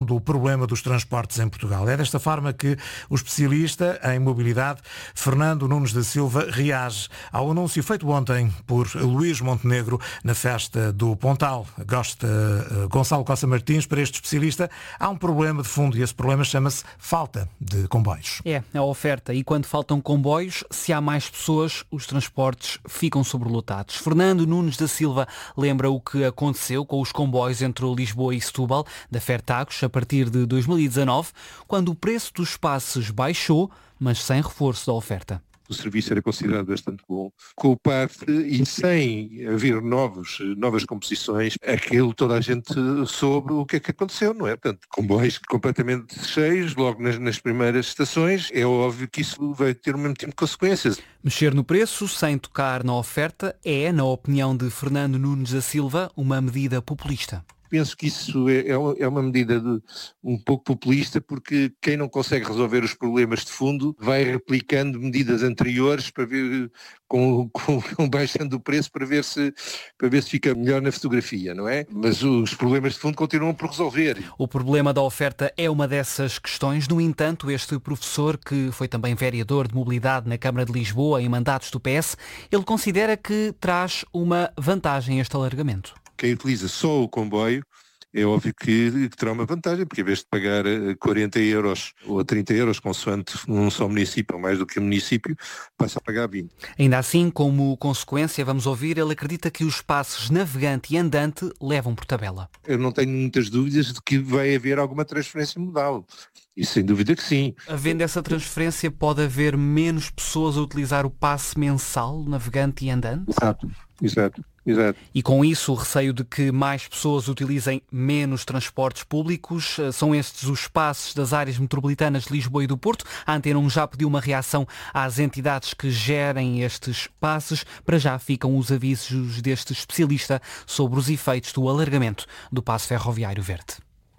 do problema dos transportes em Portugal. É desta forma que o especialista em mobilidade, Fernando Nunes da Silva, reage ao anúncio feito ontem por Luís Montenegro na festa do Pontal. Gonçalo Costa Martins, para este especialista, há um problema de fundo e esse problema chama-se falta de comboios. É a oferta. E quando faltam comboios, se há mais pessoas, os transportes ficam sobrelotados. Fernando Nunes da Silva lembra o que aconteceu com os comboios entre Lisboa e Setúbal, da Fertagos, a partir de 2019, quando o preço dos passes baixou, mas sem reforço da oferta. O serviço era considerado bastante bom. Com o PAF e sem haver novas composições, aquilo toda a gente soube o que é que aconteceu, não é? Portanto, comboios completamente cheios, logo nas primeiras estações, é óbvio que isso vai ter o mesmo tipo de consequências. Mexer no preço, sem tocar na oferta, é, na opinião de Fernando Nunes da Silva, uma medida populista. Penso que isso é uma medida um pouco populista, porque quem não consegue resolver os problemas de fundo vai replicando medidas anteriores para ver, com baixando o preço para ver se fica melhor na fotografia, não é? Mas os problemas de fundo continuam por resolver. O problema da oferta é uma dessas questões. No entanto, este professor, que foi também vereador de mobilidade na Câmara de Lisboa em mandatos do PS, ele considera que traz uma vantagem este alargamento. Quem utiliza só o comboio é óbvio que terá uma vantagem, porque em vez de pagar 40 euros ou 30 euros, consoante um só município, ou mais do que um município, passa a pagar 20. Ainda assim, como consequência, vamos ouvir, ele acredita que os passes navegante e andante levam por tabela. Eu não tenho muitas dúvidas de que vai haver alguma transferência modal. Isso sem dúvida que sim. Havendo essa transferência, pode haver menos pessoas a utilizar o passe mensal, navegante e andante? Exato. E com isso o receio de que mais pessoas utilizem menos transportes públicos. São estes os passes das áreas metropolitanas de Lisboa e do Porto. A Antena 1 já pediu uma reação às entidades que gerem estes passes. Para já ficam os avisos deste especialista sobre os efeitos do alargamento do passe ferroviário verde.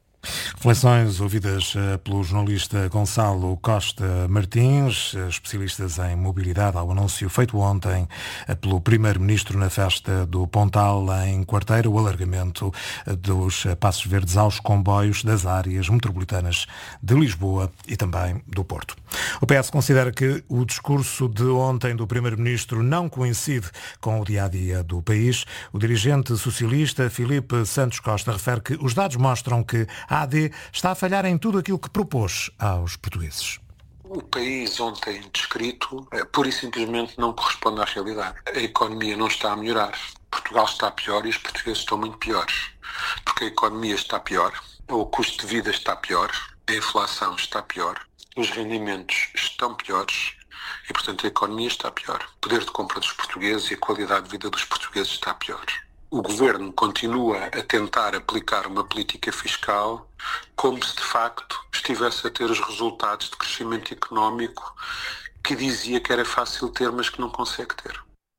Reflexões ouvidas pelo jornalista Gonçalo Costa Martins, especialistas em mobilidade, ao anúncio feito ontem pelo Primeiro-Ministro na festa do Pontal em Quarteira, o alargamento dos passos verdes aos comboios das áreas metropolitanas de Lisboa e também do Porto. O PS considera que o discurso de ontem do Primeiro-Ministro não coincide com o dia-a-dia do país. O dirigente socialista Filipe Santos Costa refere que os dados mostram que a AD está a falhar em tudo aquilo que propôs aos portugueses. O país ontem descrito pura e simplesmente não corresponde à realidade. A economia não está a melhorar. Portugal está pior e os portugueses estão muito piores. Porque a economia está pior, o custo de vida está pior, a inflação está pior, os rendimentos estão piores e, portanto, a economia está pior. O poder de compra dos portugueses e a qualidade de vida dos portugueses está pior. O governo continua a tentar aplicar uma política fiscal como se de facto estivesse a ter os resultados de crescimento económico que dizia que era fácil ter, mas que não consegue ter.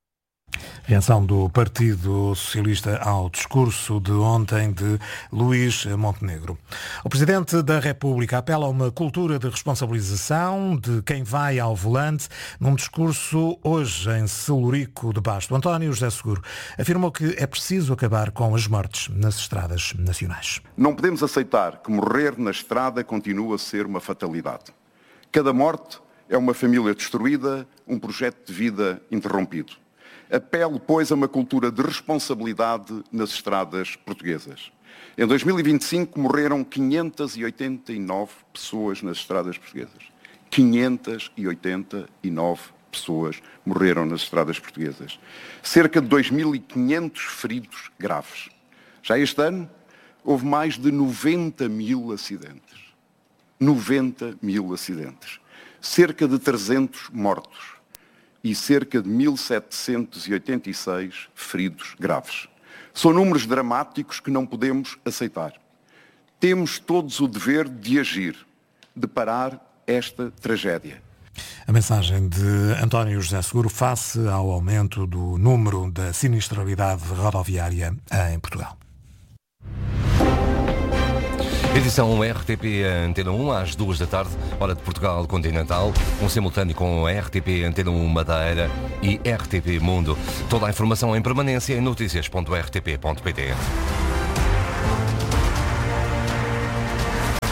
Reação do Partido Socialista ao discurso de ontem de Luís Montenegro. O Presidente da República apela a uma cultura de responsabilização de quem vai ao volante num discurso hoje em Celurico de Basto. António José Seguro afirmou que é preciso acabar com as mortes nas estradas nacionais. Não podemos aceitar que morrer na estrada continue a ser uma fatalidade. Cada morte é uma família destruída, um projeto de vida interrompido. Apelo, pois, a uma cultura de responsabilidade nas estradas portuguesas. Em 2025 morreram 589 pessoas nas estradas portuguesas. 589 pessoas morreram nas estradas portuguesas. Cerca de 2.500 feridos graves. Já este ano houve mais de 90 mil acidentes. 90 mil acidentes. Cerca de 300 mortos. E cerca de 1.786 feridos graves. São números dramáticos que não podemos aceitar. Temos todos o dever de agir, de parar esta tragédia. A mensagem de António José Seguro face ao aumento do número da sinistralidade rodoviária em Portugal. Edição RTP Antena 1 às 2 da tarde, hora de Portugal continental, um simultâneo com a RTP Antena 1 Madeira e RTP Mundo. Toda a informação em permanência em notícias.rtp.pt.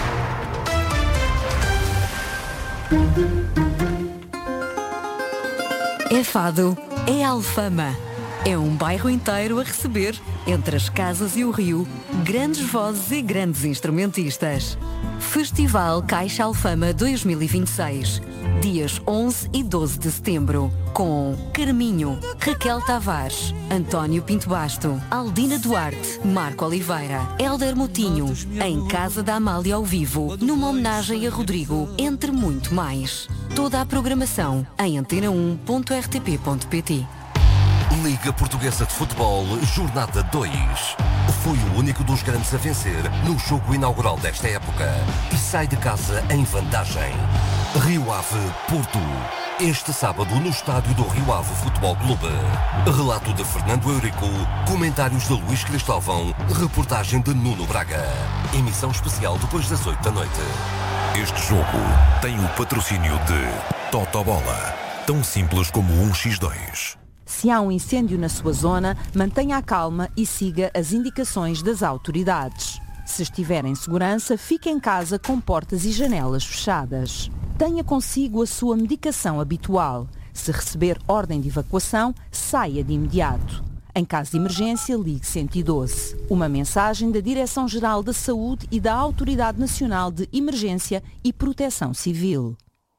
É Fado, é Alfama. É um bairro inteiro a receber, entre as casas e o rio, grandes vozes e grandes instrumentistas. Festival Caixa Alfama 2026, dias 11 e 12 de setembro, com Carminho, Raquel Tavares, António Pinto Basto, Aldina Duarte, Marco Oliveira, Hélder Motinho, em Casa da Amália ao vivo, numa homenagem a Rodrigo, entre muito mais. Toda a programação em antena1.rtp.pt. Liga Portuguesa de Futebol, Jornada 2. Foi o único dos grandes a vencer no jogo inaugural desta época e sai de casa em vantagem. Rio Ave, Porto. Este sábado no estádio do Rio Ave Futebol Clube. Relato de Fernando Eurico, comentários de Luís Cristóvão, reportagem de Nuno Braga. Emissão especial depois das 8 da noite. Este jogo tem o patrocínio de Totobola, tão simples como 1x2. Se há um incêndio na sua zona, mantenha a calma e siga as indicações das autoridades. Se estiver em segurança, fique em casa com portas e janelas fechadas. Tenha consigo a sua medicação habitual. Se receber ordem de evacuação, saia de imediato. Em caso de emergência, ligue 112. Uma mensagem da Direção-Geral da Saúde e da Autoridade Nacional de Emergência e Proteção Civil.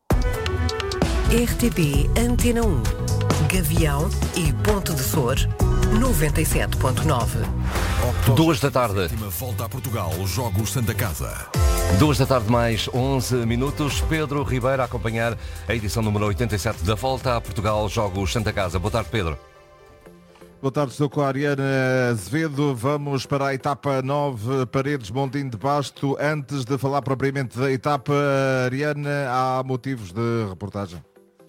RTP Antena 1. Gavião e Ponte de Sor, 97.9. 2 da tarde. Volta a Portugal, Jogos Santa Casa. 2 da tarde mais 11 minutos. Pedro Ribeiro a acompanhar a edição número 87 da Volta a Portugal, Jogos Santa Casa. Boa tarde, Pedro. Boa tarde, estou com a Ariana Azevedo. Vamos para a etapa 9, Paredes Mondim de Basto. Antes de falar propriamente da etapa, Ariana, há motivos de reportagem.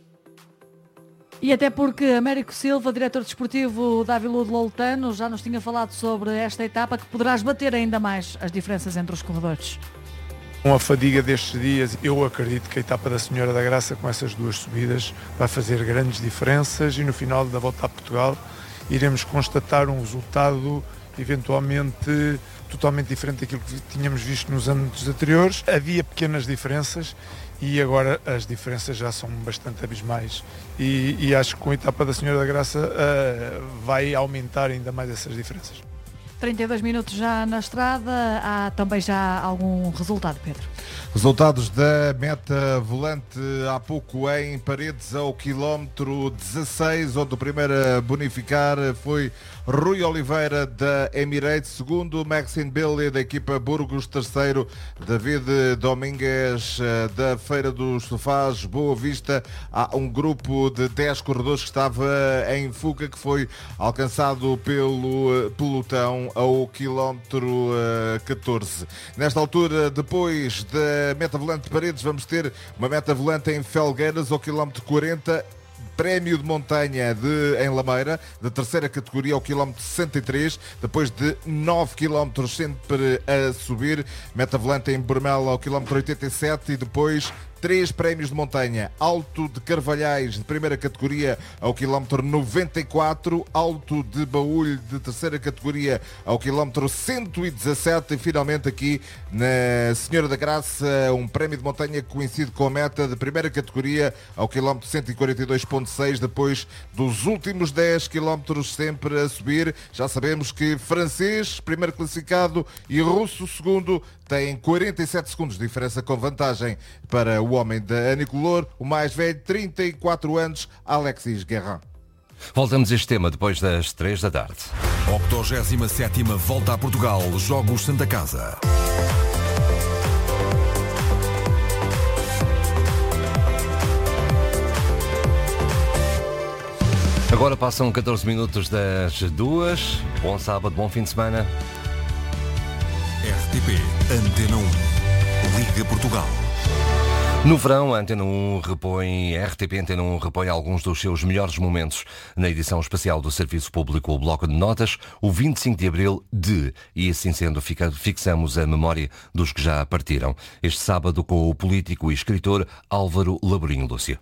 E até porque Américo Silva, diretor desportivo da Avilu de Loutano, já nos tinha falado sobre esta etapa que poderá esbater ainda mais as diferenças entre os corredores. Com a fadiga destes dias, eu acredito que a etapa da Senhora da Graça, com essas duas subidas, vai fazer grandes diferenças e no final da Volta a Portugal iremos constatar um resultado eventualmente totalmente diferente daquilo que tínhamos visto nos anos anteriores. Havia pequenas diferenças e agora as diferenças já são bastante abismais e acho que com a etapa da Senhora da Graça vai aumentar ainda mais essas diferenças. 32 minutos já na estrada, há também já algum resultado, Pedro? Resultados da meta volante há pouco em Paredes ao quilómetro 16, onde o primeiro a bonificar foi Rui Oliveira da Emirates, segundo Maxine Billy da equipa Burgos, terceiro David Domingues da Feira dos Sofás, Boa Vista. Há um grupo de 10 corredores que estava em fuga, que foi alcançado pelo pelotão ao quilómetro 14. Nesta altura, depois da meta volante de Paredes, vamos ter uma meta volante em Felgueiras ao quilómetro 40, prémio de montanha em Lameira, de terceira categoria ao quilómetro 63, depois de 9 quilómetros sempre a subir, meta volante em Bormel ao quilómetro 87 e depois 3 prémios de montanha, Alto de Carvalhais de primeira categoria ao quilómetro 94, Alto de Baúlho de terceira categoria ao quilómetro 117 e finalmente aqui na Senhora da Graça um prémio de montanha que coincide com a meta de primeira categoria ao quilómetro 142.6, depois dos últimos 10 quilómetros sempre a subir. Já sabemos que francês, primeiro classificado, e russo, segundo, têm 47 segundos de diferença com vantagem para o homem da Anicolor, o mais velho, 34 anos, Alexis Guerrin. Voltamos a este tema depois das 3 da tarde. 87ª Volta a Portugal, Jogos Santa Casa. Agora passam 14 minutos das 2. Bom sábado, bom fim de semana. RTP Antena 1, Liga Portugal. No verão, a Antena 1 repõe, a RTP Antena 1 repõe alguns dos seus melhores momentos na edição especial do Serviço Público, o Bloco de Notas, o 25 de Abril e assim sendo fixamos a memória dos que já partiram. Este sábado com o político e escritor Álvaro Laborinho Lúcia.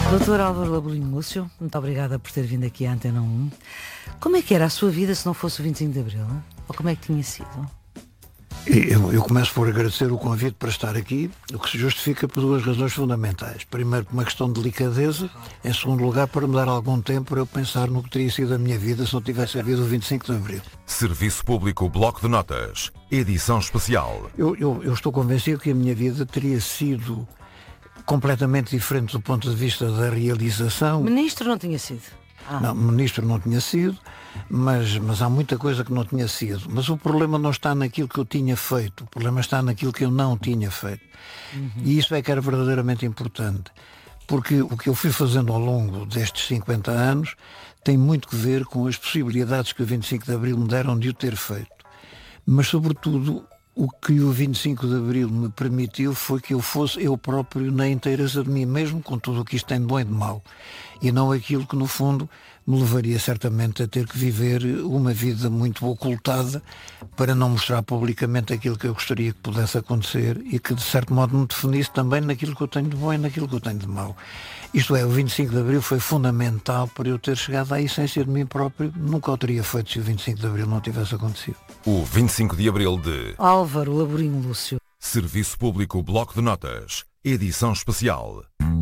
Doutor Álvaro Laborinho Lúcio, muito obrigada por ter vindo aqui à Antena 1. Como é que era a sua vida se não fosse o 25 de Abril? Ou como é que tinha sido? Eu começo por agradecer o convite para estar aqui, o que se justifica por duas razões fundamentais. Primeiro, por uma questão de delicadeza. Em segundo lugar, para me dar algum tempo para eu pensar no que teria sido a minha vida se não tivesse havido o 25 de Abril. Serviço Público Bloco de Notas, edição especial. Eu estou convencido que a minha vida teria sido completamente diferente do ponto de vista da realização. Ministro não tinha sido? Não, ministro não tinha sido, mas há muita coisa que não tinha sido. Mas o problema não está naquilo que eu tinha feito, o problema está naquilo que eu não tinha feito. E isso é que era verdadeiramente importante, porque o que eu fui fazendo ao longo destes 50 anos tem muito que ver com as possibilidades que o 25 de Abril me deram de o ter feito. Mas, sobretudo, o que o 25 de Abril me permitiu foi que eu fosse eu próprio na inteireza de mim mesmo, com tudo o que isto tem de bom e de mau. E não aquilo que, no fundo, me levaria certamente a ter que viver uma vida muito ocultada para não mostrar publicamente aquilo que eu gostaria que pudesse acontecer e que, de certo modo, me definisse também naquilo que eu tenho de bom e naquilo que eu tenho de mau. Isto é, o 25 de Abril foi fundamental para eu ter chegado à essência de mim próprio. Nunca o teria feito se o 25 de Abril não tivesse acontecido. O 25 de Abril de Álvaro Laborinho Lúcio. Serviço Público Bloco de Notas, edição especial.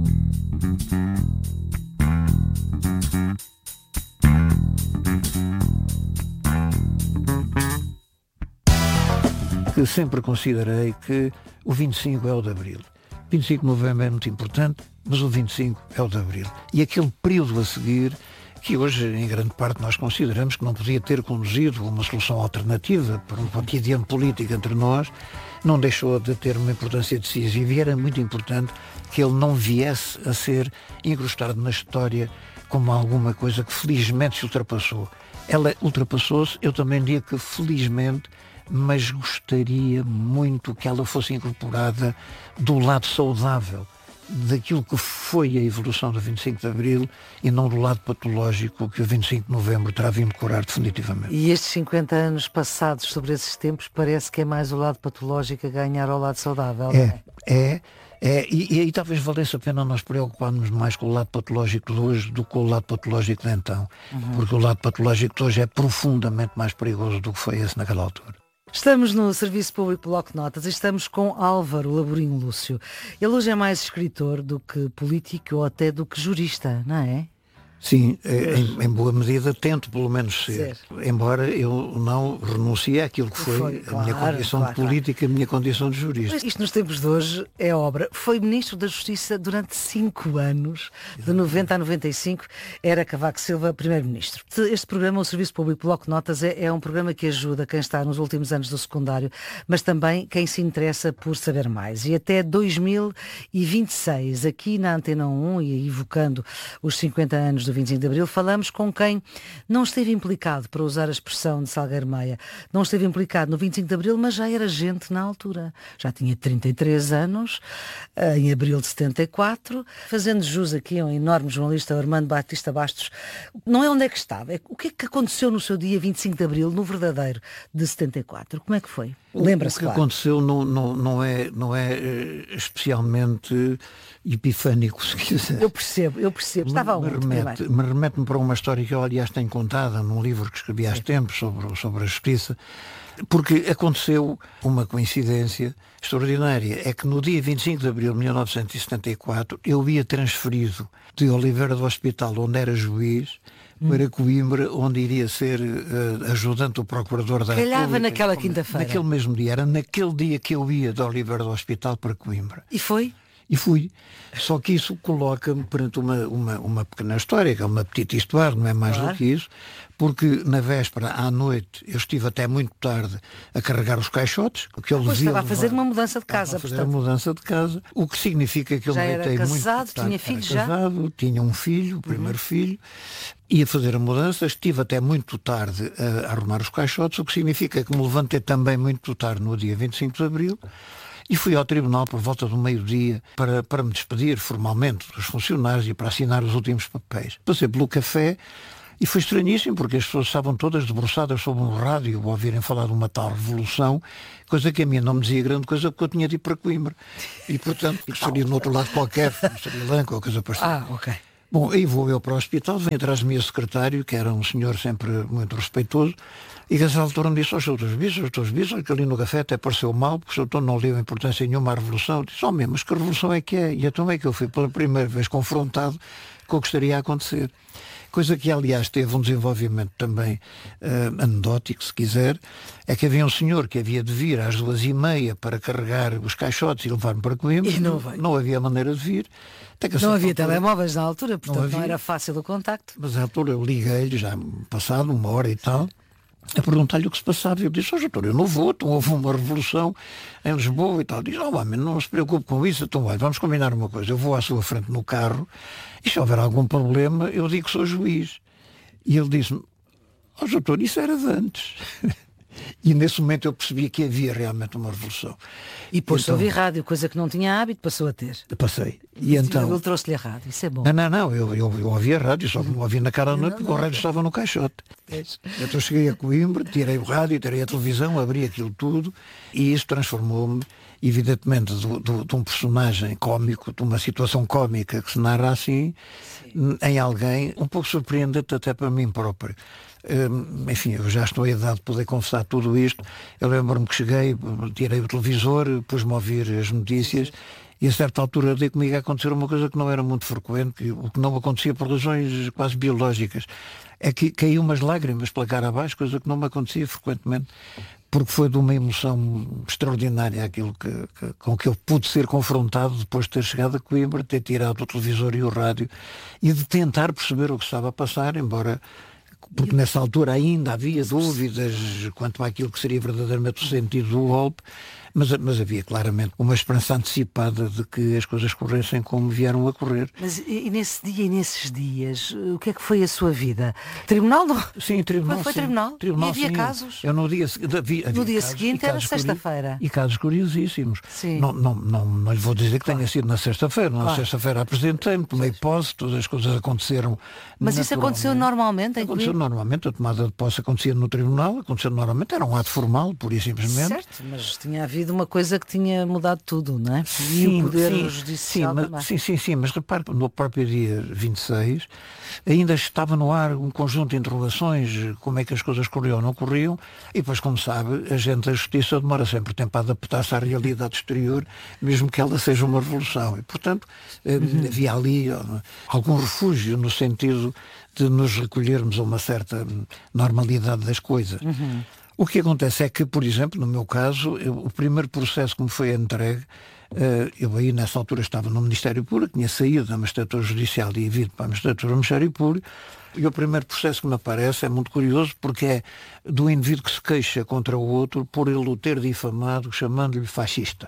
Que sempre considerei que o 25 é o de Abril. 25 de Novembro é muito importante, mas o 25 é o de Abril. E aquele período a seguir, que hoje, em grande parte, nós consideramos que não podia ter conduzido a uma solução alternativa para um cotidiano político entre nós, não deixou de ter uma importância decisiva e era muito importante que ele não viesse a ser incrustado na história como alguma coisa que felizmente se ultrapassou. Ela ultrapassou-se, eu também digo que felizmente, mas gostaria muito que ela fosse incorporada do lado saudável daquilo que foi a evolução do 25 de Abril e não do lado patológico que o 25 de Novembro terá vindo curar definitivamente. E estes 50 anos passados sobre esses tempos parece que é mais o lado patológico a ganhar ao lado saudável. E aí talvez valesse a pena nós preocuparmos mais com o lado patológico de hoje do que com o lado patológico de então. Porque o lado patológico de hoje é profundamente mais perigoso do que foi esse naquela altura. Estamos no Serviço Público Bloco de Notas e estamos com Álvaro Laborinho Lúcio. Ele hoje é mais escritor do que político ou até do que jurista, não é? Sim, em boa medida tento pelo menos ser. Embora eu não renuncie àquilo que foi a minha condição de política, a minha condição de jurista. Isto nos tempos de hoje é obra. Foi Ministro da Justiça durante 5 anos, de 90 a 95, era Cavaco Silva Primeiro-Ministro. Este programa, o Serviço Público Bloco de Notas, é um programa que ajuda quem está nos últimos anos do secundário, mas também quem se interessa por saber mais. E até 2026, aqui na Antena 1, e evocando os 50 anos do 25 de Abril, falamos com quem não esteve implicado, para usar a expressão de Salgueiro Maia, não esteve implicado no 25 de Abril, mas já era gente na altura. Já tinha 33 anos, em abril de 74, fazendo jus aqui a um enorme jornalista, Armando Batista Bastos. Não é onde é que estava, é o que é que aconteceu no seu dia 25 de Abril, no verdadeiro, de 74? Como é que foi? Lembra-se, O que aconteceu não é especialmente epifânico, se quiser. Eu percebo. Estava me remete-me para uma história que eu, aliás, tenho contada num livro que escrevi há tempos sobre a justiça, porque aconteceu uma coincidência extraordinária. É que no dia 25 de abril de 1974 eu ia transferido de Oliveira do Hospital, onde era juiz, para Coimbra, onde iria ser ajudante do Procurador da República. Calhava naquela quinta-feira. Naquele mesmo dia, era naquele dia que eu ia de Oliveira do Hospital para Coimbra. E foi? E fui. Só que isso coloca-me perante uma pequena história, que é uma petite história, não é mais do que isso, porque na véspera, à noite, eu estive até muito tarde a carregar os caixotes. Que eu estava a fazer uma mudança de casa. A mudança de casa, o que significa que eu já deitei era casado, muito tarde. tinha filhos já? Casado, tinha um filho, o primeiro filho, ia fazer a mudança, estive até muito tarde a arrumar os caixotes, o que significa que me levantei também muito tarde no dia 25 de abril, e fui ao tribunal por volta do meio-dia para me despedir formalmente dos funcionários e para assinar os últimos papéis. Passei pelo café E foi estranhíssimo, porque as pessoas estavam todas debruçadas sobre um rádio a ouvirem falar de uma tal revolução, coisa que a mim não me dizia grande coisa, porque eu tinha de ir para Coimbra. E, portanto, seria no outro lado qualquer, no Sri Lanka ou coisa parecida. Ok. Bom, aí vou eu para o hospital, vem atrás do meu secretário, que era um senhor sempre muito respeitoso, e que a essa altura me disse, Dr. Bispo, olha que ali no café até pareceu mal, porque o Dr. não deu importância nenhuma à revolução. Eu disse, mas que revolução é que é? E então é que eu fui pela primeira vez confrontado com o que estaria a acontecer. Coisa que, aliás, teve um desenvolvimento também anedótico, se quiser, é que havia um senhor que havia de vir às 2h30 para carregar os caixotes e levar-me para Coimbra. E não havia maneira de vir. Não havia telemóveis na altura, portanto não era fácil o contacto. Mas à altura eu liguei-lhe, já passado 1 hora e tal, a perguntar-lhe o que se passava. Eu disse, doutor, eu não vou, então houve uma revolução em Lisboa e tal. Diz, homem, não se preocupe com isso, então olha, vamos combinar uma coisa, eu vou à sua frente no carro e se houver algum problema eu digo que sou juiz. E ele disse-me, doutor, isso era de antes. E nesse momento eu percebi que havia realmente uma revolução. E pôs-se a ouvir rádio, coisa que não tinha hábito, passou a ter. Passei. E então... Ele trouxe-lhe a rádio, isso é bom. Não, eu ouvia rádio, só que não ouvia na cara da noite, porque o rádio estava no caixote. Então cheguei a Coimbra, tirei o rádio, tirei a televisão, abri aquilo tudo, e isso transformou-me, evidentemente, de um personagem cómico, de uma situação cómica que se narra assim, em alguém um pouco surpreendente até para mim próprio. Enfim, eu já estou a idade de poder confessar tudo isto. Eu lembro-me que cheguei, tirei o televisor, pus-me a ouvir as notícias e a certa altura dei comigo a acontecer uma coisa que não era muito frequente, o que não acontecia por razões quase biológicas. É que caiu umas lágrimas pela cara abaixo, coisa que não me acontecia frequentemente, porque foi de uma emoção extraordinária aquilo com que eu pude ser confrontado depois de ter chegado a Coimbra, ter tirado o televisor e o rádio e de tentar perceber o que estava a passar, embora... Porque nessa altura ainda havia dúvidas quanto àquilo que seria verdadeiramente o sentido do golpe, mas havia claramente uma esperança antecipada de que as coisas corressem como vieram a correr. Mas e nesse dia e nesses dias, o que é que foi a sua vida? Tribunal? Não? Sim, tribunal. Foi sim. tribunal? E havia casos? Eu no dia seguinte era sexta-feira. E casos curiosíssimos. Sim. Não lhe vou dizer que tenha sido na sexta-feira. Na sexta-feira apresentei-me, tomei posse, todas as coisas aconteceram. Mas isso aconteceu normalmente? Aconteceu normalmente, a tomada de posse acontecia no tribunal, aconteceu normalmente, era um ato formal, pura e simplesmente. Certo, mas tinha havido uma coisa que tinha mudado tudo, não é? E o poder judicial também. Sim, mas repare, no próprio dia 26 ainda estava no ar um conjunto de interrogações, como é que as coisas corriam ou não corriam, e depois, como sabe, a gente da Justiça demora sempre tempo a adaptar-se à realidade exterior, mesmo que ela seja uma revolução. E, portanto, havia ali algum refúgio no sentido de nos recolhermos a uma certa normalidade das coisas. O que acontece é que, por exemplo, no meu caso, o primeiro processo que me foi entregue, eu aí nessa altura estava no Ministério Público, tinha saído da magistratura judicial e vindo para a magistratura do Ministério Público, e o primeiro processo que me aparece é muito curioso porque é do indivíduo que se queixa contra o outro por ele o ter difamado, chamando-lhe fascista.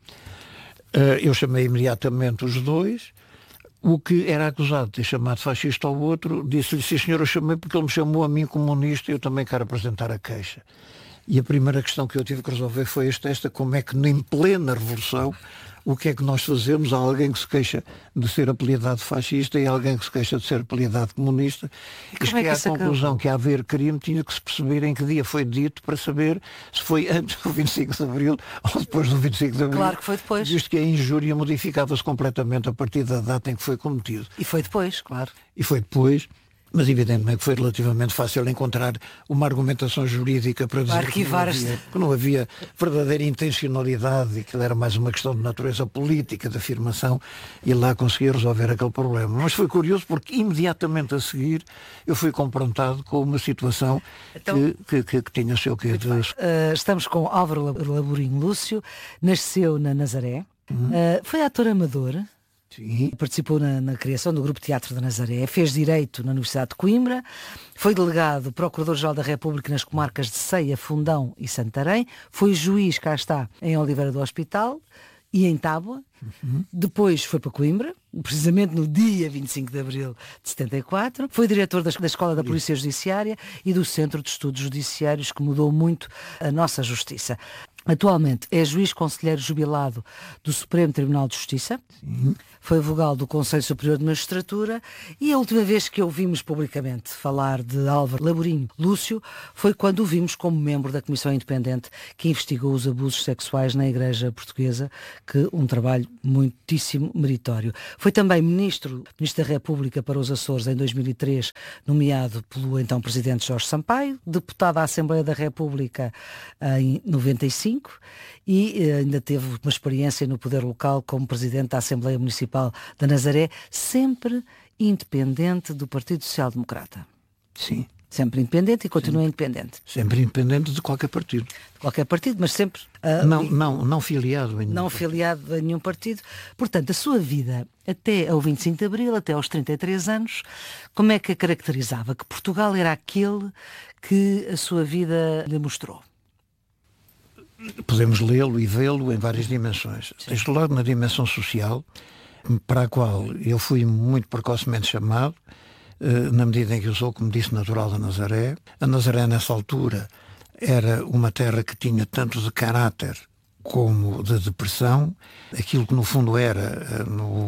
Eu chamei imediatamente os dois. O que era acusado de ter chamado fascista ao outro, disse-lhe, sim senhor, eu chamei porque ele me chamou a mim comunista e eu também quero apresentar a queixa. E a primeira questão que eu tive que resolver foi esta, como é que em plena revolução, o que é que nós fazemos a alguém que se queixa de ser apelidado fascista e alguém que se queixa de ser apelidado comunista? E cheguei à conclusão que a haver crime tinha que se perceber em que dia foi dito para saber se foi antes do 25 de Abril ou depois do 25 de Abril. Claro que foi depois. Visto que a injúria modificava-se completamente a partir da data em que foi cometido. E foi depois, claro. E foi depois. Mas evidentemente foi relativamente fácil encontrar uma argumentação jurídica para dizer que não havia verdadeira intencionalidade e que era mais uma questão de natureza política, de afirmação, e lá consegui resolver aquele problema. Mas foi curioso porque imediatamente a seguir eu fui confrontado com uma situação que tinha o seu quê de... Estamos com Álvaro Laborinho Lúcio, nasceu na Nazaré, foi ator amador. Sim. Participou na criação do Grupo Teatro da Nazaré, fez Direito na Universidade de Coimbra, foi delegado Procurador-Geral da República nas comarcas de Ceia, Fundão e Santarém, foi juiz, cá está, em Oliveira do Hospital e em Tábua. Depois foi para Coimbra, precisamente no dia 25 de Abril de 74. Foi diretor da Escola da Polícia Judiciária e do Centro de Estudos Judiciários, que mudou muito a nossa justiça. Atualmente é juiz conselheiro jubilado do Supremo Tribunal de Justiça. Sim. Foi vogal do Conselho Superior de Magistratura e a última vez que ouvimos publicamente falar de Álvaro Laborinho Lúcio foi quando o vimos como membro da Comissão Independente que investigou os abusos sexuais na Igreja Portuguesa, que um trabalho muitíssimo meritório. Foi também Ministro da República para os Açores em 2003, nomeado pelo então Presidente Jorge Sampaio, deputado à Assembleia da República em 95 e ainda teve uma experiência no poder local como Presidente da Assembleia Municipal da Nazaré, sempre independente do Partido Social Democrata. Sim. Sempre independente e continua independente. Sempre independente de qualquer partido. De qualquer partido, mas sempre... Não filiado a nenhum Não filiado a nenhum partido. Portanto, a sua vida até ao 25 de Abril, até aos 33 anos, como é que a caracterizava? Que Portugal era aquele que a sua vida lhe mostrou? Podemos lê-lo e vê-lo em várias dimensões. Desde logo na dimensão social, para a qual eu fui muito precocemente chamado, na medida em que eu sou, como disse, natural da Nazaré. A Nazaré, nessa altura, era uma terra que tinha tanto de caráter como de depressão, aquilo que no fundo era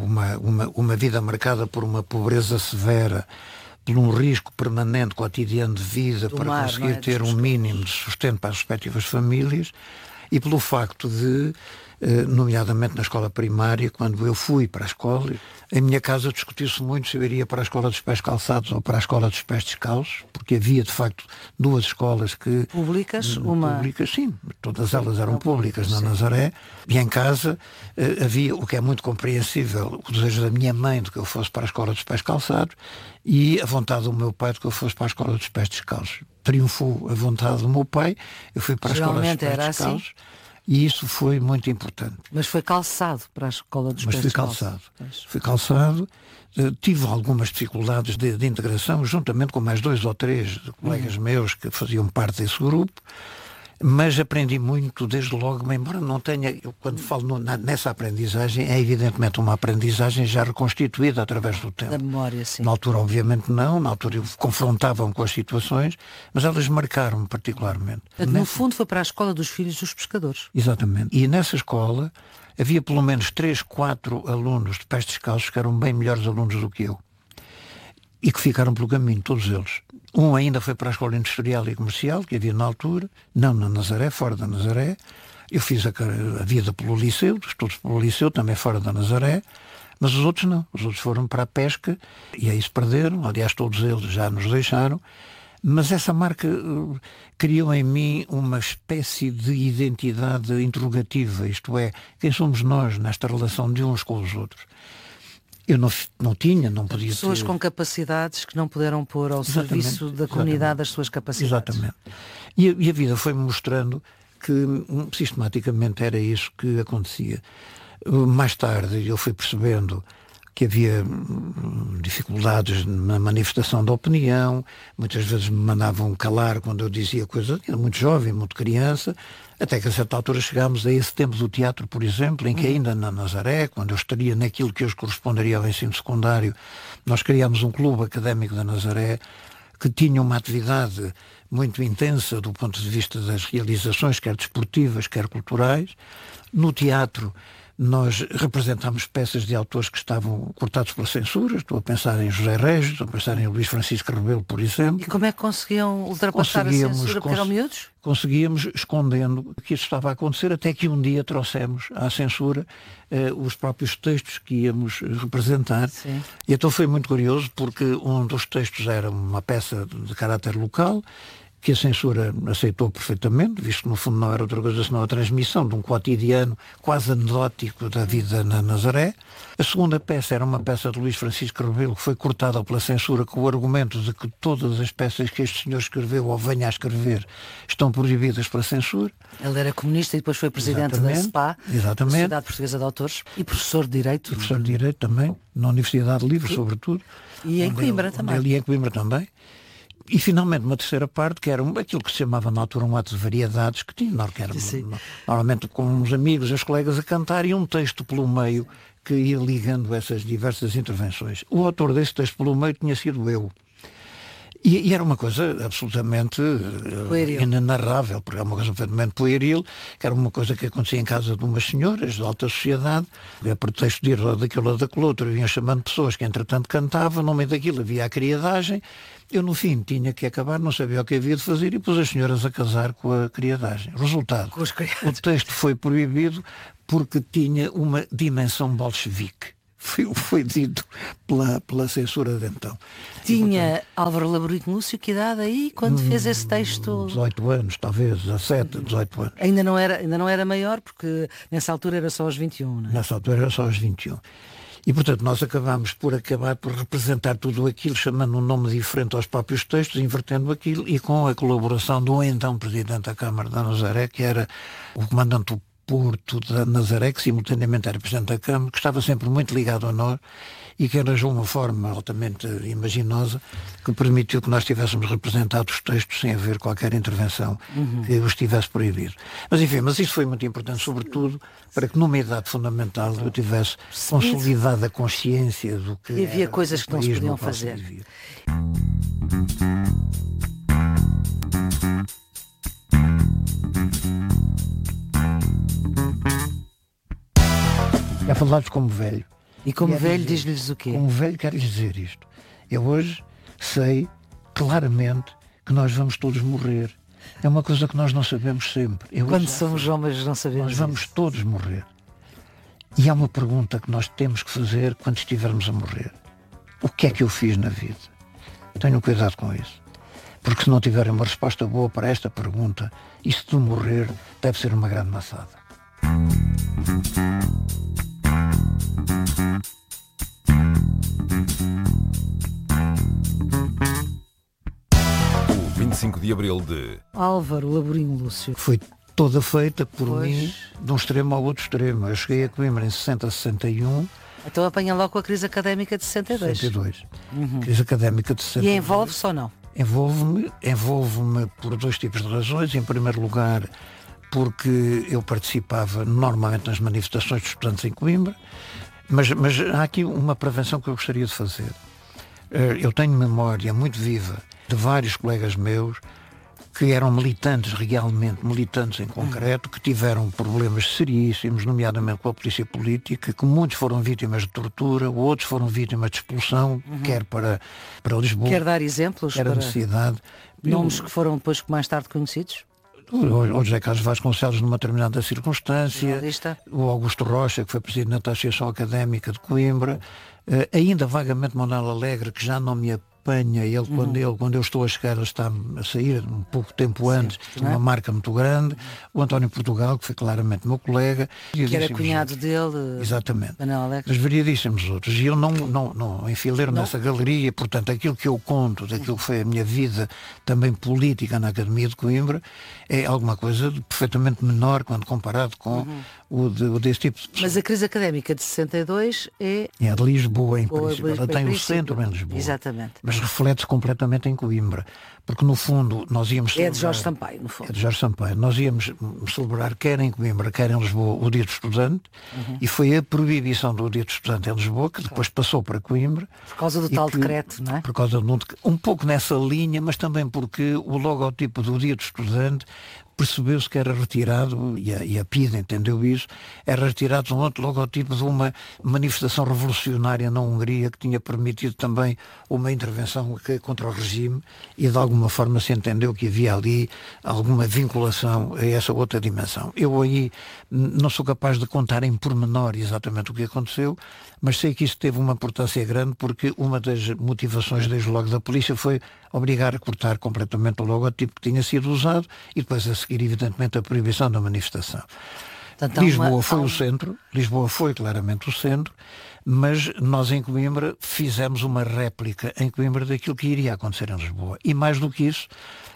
uma vida marcada por uma pobreza severa, por um risco permanente cotidiano de vida para conseguir ter um mínimo de sustento para as respectivas famílias, e pelo facto de, nomeadamente na escola primária, quando eu fui para a escola, em minha casa discutiu-se muito se eu iria para a escola dos pés calçados ou para a escola dos pés descalços, porque havia de facto duas escolas que... Públicas? Públicas, sim, todas elas eram públicas na Nazaré, e em casa havia, o que é muito compreensível, o desejo da minha mãe de que eu fosse para a escola dos pés calçados e a vontade do meu pai de que eu fosse para a escola dos pés descalços. Triunfou a vontade do meu pai, eu fui para a escola dos pés descalços. Assim? E isso foi muito importante. Mas foi calçado para a escola dos pés descalços? Fui calçado. Tive algumas dificuldades de integração, juntamente com mais 2 ou 3 colegas meus que faziam parte desse grupo, mas aprendi muito desde logo, embora não tenha, eu quando falo nessa aprendizagem, é evidentemente uma aprendizagem já reconstituída através do tempo. Da memória, sim. Na altura, obviamente não, na altura eu confrontava-me com as situações, mas elas marcaram-me particularmente. No fundo foi para a escola dos filhos dos pescadores. Exatamente. E nessa escola havia pelo menos 3, 4 alunos de pés descalços que eram bem melhores alunos do que eu. E que ficaram pelo caminho, todos eles. Um ainda foi para a Escola Industrial e Comercial, que havia na altura, não na Nazaré, fora da Nazaré. Eu fiz a vida pelo Liceu, estudos pelo Liceu, também fora da Nazaré, mas os outros não. Os outros foram para a pesca e aí se perderam, aliás todos eles já nos deixaram, mas essa marca criou em mim uma espécie de identidade interrogativa, isto é, quem somos nós nesta relação de uns com os outros? Eu não podia pessoas ter... com capacidades que não puderam pôr ao serviço da comunidade as suas capacidades. Exatamente. E a vida foi-me mostrando que sistematicamente era isso que acontecia. Mais tarde eu fui percebendo que havia dificuldades na manifestação da opinião, muitas vezes me mandavam calar quando eu dizia coisas, era muito jovem, muito criança, até que a certa altura chegámos a esse tempo do teatro, por exemplo, em que ainda na Nazaré, quando eu estaria naquilo que hoje corresponderia ao ensino secundário, nós criámos um clube académico da Nazaré que tinha uma atividade muito intensa do ponto de vista das realizações, quer desportivas, quer culturais. No teatro, nós representámos peças de autores que estavam cortados pela censura. Estou a pensar em José Régis, estou a pensar em Luís Francisco Rebelo, por exemplo. E como é que conseguiam ultrapassar a censura porque eram miúdos? Conseguíamos escondendo que isso estava a acontecer, até que um dia trouxemos à censura os próprios textos que íamos representar. Sim. E então foi muito curioso, porque um dos textos era uma peça de caráter local, que a censura aceitou perfeitamente, visto que no fundo não era outra coisa senão a transmissão de um cotidiano quase anedótico da vida na Nazaré. A segunda peça era uma peça de Luís Francisco Rebelo, que foi cortada pela censura com o argumento de que todas as peças que este senhor escreveu ou venha a escrever estão proibidas pela censura. Ele era comunista e depois foi presidente da SPA, da Sociedade Portuguesa de Autores, e professor de Direito. E professor de Direito também, na Universidade Livre, sobretudo. E em Coimbra também. E em Coimbra também. E finalmente uma terceira parte, que era aquilo que se chamava na altura um ato de variedades, que tinha, que era normalmente com uns amigos, os colegas a cantar, e um texto pelo meio que ia ligando essas diversas intervenções. O autor desse texto pelo meio tinha sido eu. E era uma coisa absolutamente inenarrável, porque era uma coisa absolutamente pueril, que era uma coisa que acontecia em casa de umas senhoras de alta sociedade, a pretexto de ir daquilo ou daquele outro, vinham chamando pessoas que entretanto cantavam, no meio daquilo havia a criadagem. Eu no fim tinha que acabar, não sabia o que havia de fazer e pus as senhoras a casar com a criadagem. Resultado, o texto foi proibido porque tinha uma dimensão bolchevique. Foi dito pela censura de então. Tinha Álvaro Laborinho Lúcio que idade aí quando fez esse texto? 18 anos, talvez, 17, 18 anos. Ainda não era maior, porque nessa altura era só aos 21, não é? Nessa altura era só aos 21. E, portanto, nós acabámos por representar tudo aquilo, chamando um nome diferente aos próprios textos, invertendo aquilo, e com a colaboração do então Presidente da Câmara da Nazaré, que era o comandante do Porto da Nazaré, que simultaneamente era Presidente da Câmara, que estava sempre muito ligado a nós e que arranjou uma forma altamente imaginosa que permitiu que nós tivéssemos representado os textos sem haver qualquer intervenção que os tivesse proibido. Mas enfim, isso foi muito importante, sobretudo para que numa idade fundamental eu tivesse consolidado a consciência do que e havia coisas que não se podiam fazer. É falar-vos como velho. E como velho diz-lhes o quê? Como velho quero-lhes dizer isto. Eu hoje sei claramente que nós vamos todos morrer. É uma coisa que nós não sabemos sempre. Quando somos homens não sabemos. Nós vamos todos morrer. E há uma pergunta que nós temos que fazer quando estivermos a morrer. O que é que eu fiz na vida? Tenham cuidado com isso. Porque se não tiverem uma resposta boa para esta pergunta, isso de morrer deve ser uma grande maçada. O 25 de Abril de Álvaro Laborinho Lúcio. Foi toda feita por mim de um extremo ao outro extremo. Eu cheguei a Coimbra em 60, 61. Então apanha logo a crise académica de 62. 62. Crise académica de 62. E envolve-se ou não? Envolve-me por dois tipos de razões. Em primeiro lugar, porque eu participava normalmente nas manifestações dos estudantes em Coimbra, mas há aqui uma prevenção que eu gostaria de fazer. Eu tenho memória muito viva de vários colegas meus que eram militantes, realmente militantes em concreto, que tiveram problemas seríssimos, nomeadamente com a polícia política, que muitos foram vítimas de tortura, outros foram vítimas de expulsão, quer para Lisboa. Quer dar exemplos? Quer a necessidade. Nomes que foram depois mais tarde conhecidos? O José Carlos Vasconcelos numa determinada circunstância, o Augusto Rocha, que foi presidente da Associação Académica de Coimbra, ainda vagamente Manuel Alegre, que já não me apanha, quando eu estou a chegar, ele está a sair um pouco tempo antes, uma marca muito grande, o António Portugal, que foi claramente meu colega. Que era cunhado dele. Exatamente. Manuel Alegre. Mas variedíssimos outros. E eu não enfileiro nessa galeria, portanto, aquilo que eu conto, daquilo que foi a minha vida também política na Academia de Coimbra, é alguma coisa de perfeitamente menor quando comparado com o desse tipo de pessoas. Mas a crise académica de 62 é de Lisboa, em princípio. Ela tem o centro em Lisboa. Exatamente. Mas reflete-se completamente em Coimbra. Porque, no fundo, nós íamos celebrar... É de Jorge Sampaio, no fundo. É de Jorge Sampaio. Nós íamos celebrar, quer em Coimbra, quer em Lisboa, o Dia do Estudante, e foi a proibição do Dia do Estudante em Lisboa, que depois passou para Coimbra. Por causa do tal decreto, não é? Por causa de um pouco nessa linha, mas também porque o logotipo do Dia do Estudante percebeu-se que era retirado, e a PIDE entendeu isso, era retirado de um outro logotipo de uma manifestação revolucionária na Hungria que tinha permitido também uma intervenção contra o regime, e de alguma forma se entendeu que havia ali alguma vinculação a essa outra dimensão. Eu aí não sou capaz de contar em pormenor exatamente o que aconteceu, mas sei que isso teve uma importância grande, porque uma das motivações desde logo da polícia foi obrigar a cortar completamente o logotipo que tinha sido usado e depois a seguir, evidentemente, a proibição da manifestação. Portanto, Lisboa foi o centro, Lisboa foi claramente o centro, mas nós em Coimbra fizemos uma réplica em Coimbra daquilo que iria acontecer em Lisboa. E mais do que isso,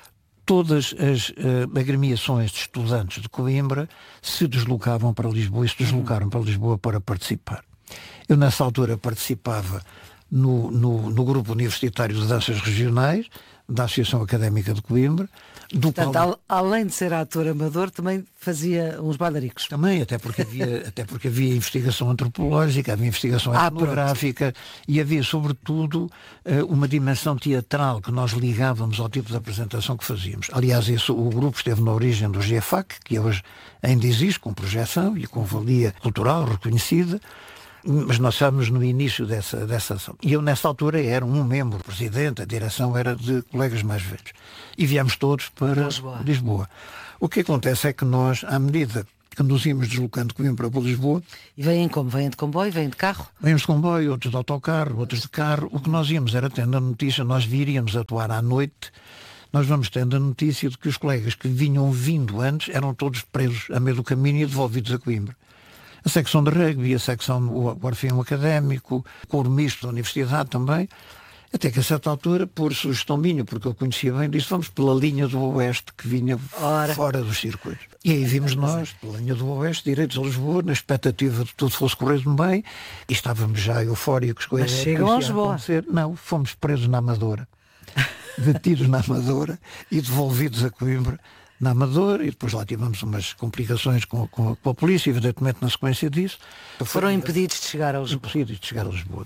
todas as agremiações de estudantes de Coimbra se deslocavam para Lisboa e se deslocaram para Lisboa para participar. Eu nessa altura participava no grupo universitário de danças regionais, da Associação Académica de Coimbra, do Portanto, qual... além de ser ator amador, também fazia uns bailaricos. Também, até porque havia investigação antropológica, havia investigação etnográfica e havia, sobretudo, uma dimensão teatral que nós ligávamos ao tipo de apresentação que fazíamos. Aliás, o grupo esteve na origem do GFAC, que hoje ainda existe, com projeção e com valia cultural reconhecida, mas nós estávamos no início dessa ação. E eu, nessa altura, era um membro, presidente, a direção era de colegas mais velhos. E viemos todos para Lisboa. O que acontece é que nós, à medida que nos íamos deslocando de Coimbra para Lisboa... E vêm como? Vêm de comboio? Vêm de carro? Vêm de comboio, outros de autocarro, outros de carro. O que nós íamos era tendo a notícia, nós viríamos atuar à noite, nós vamos tendo a notícia de que os colegas que vinham vindo antes eram todos presos a meio do caminho e devolvidos a Coimbra. A secção de rugby, a secção, o Orfeão Académico, o coro misto da Universidade também, até que a certa altura, por sugestão minha, porque eu conhecia bem, disse, vamos pela linha do Oeste, que vinha fora dos circuitos. E aí vimos nós, pela linha do Oeste, direitos a Lisboa, na expectativa de tudo fosse correr bem, e estávamos já eufóricos com a ideia chegam a Lisboa. Não, fomos presos na Amadora, detidos na Amadora e devolvidos a Coimbra, na Amadora, e depois lá tivemos umas complicações com a polícia, evidentemente na sequência disso. Foram impedidos de chegar a Lisboa. Impedidos de chegar a Lisboa.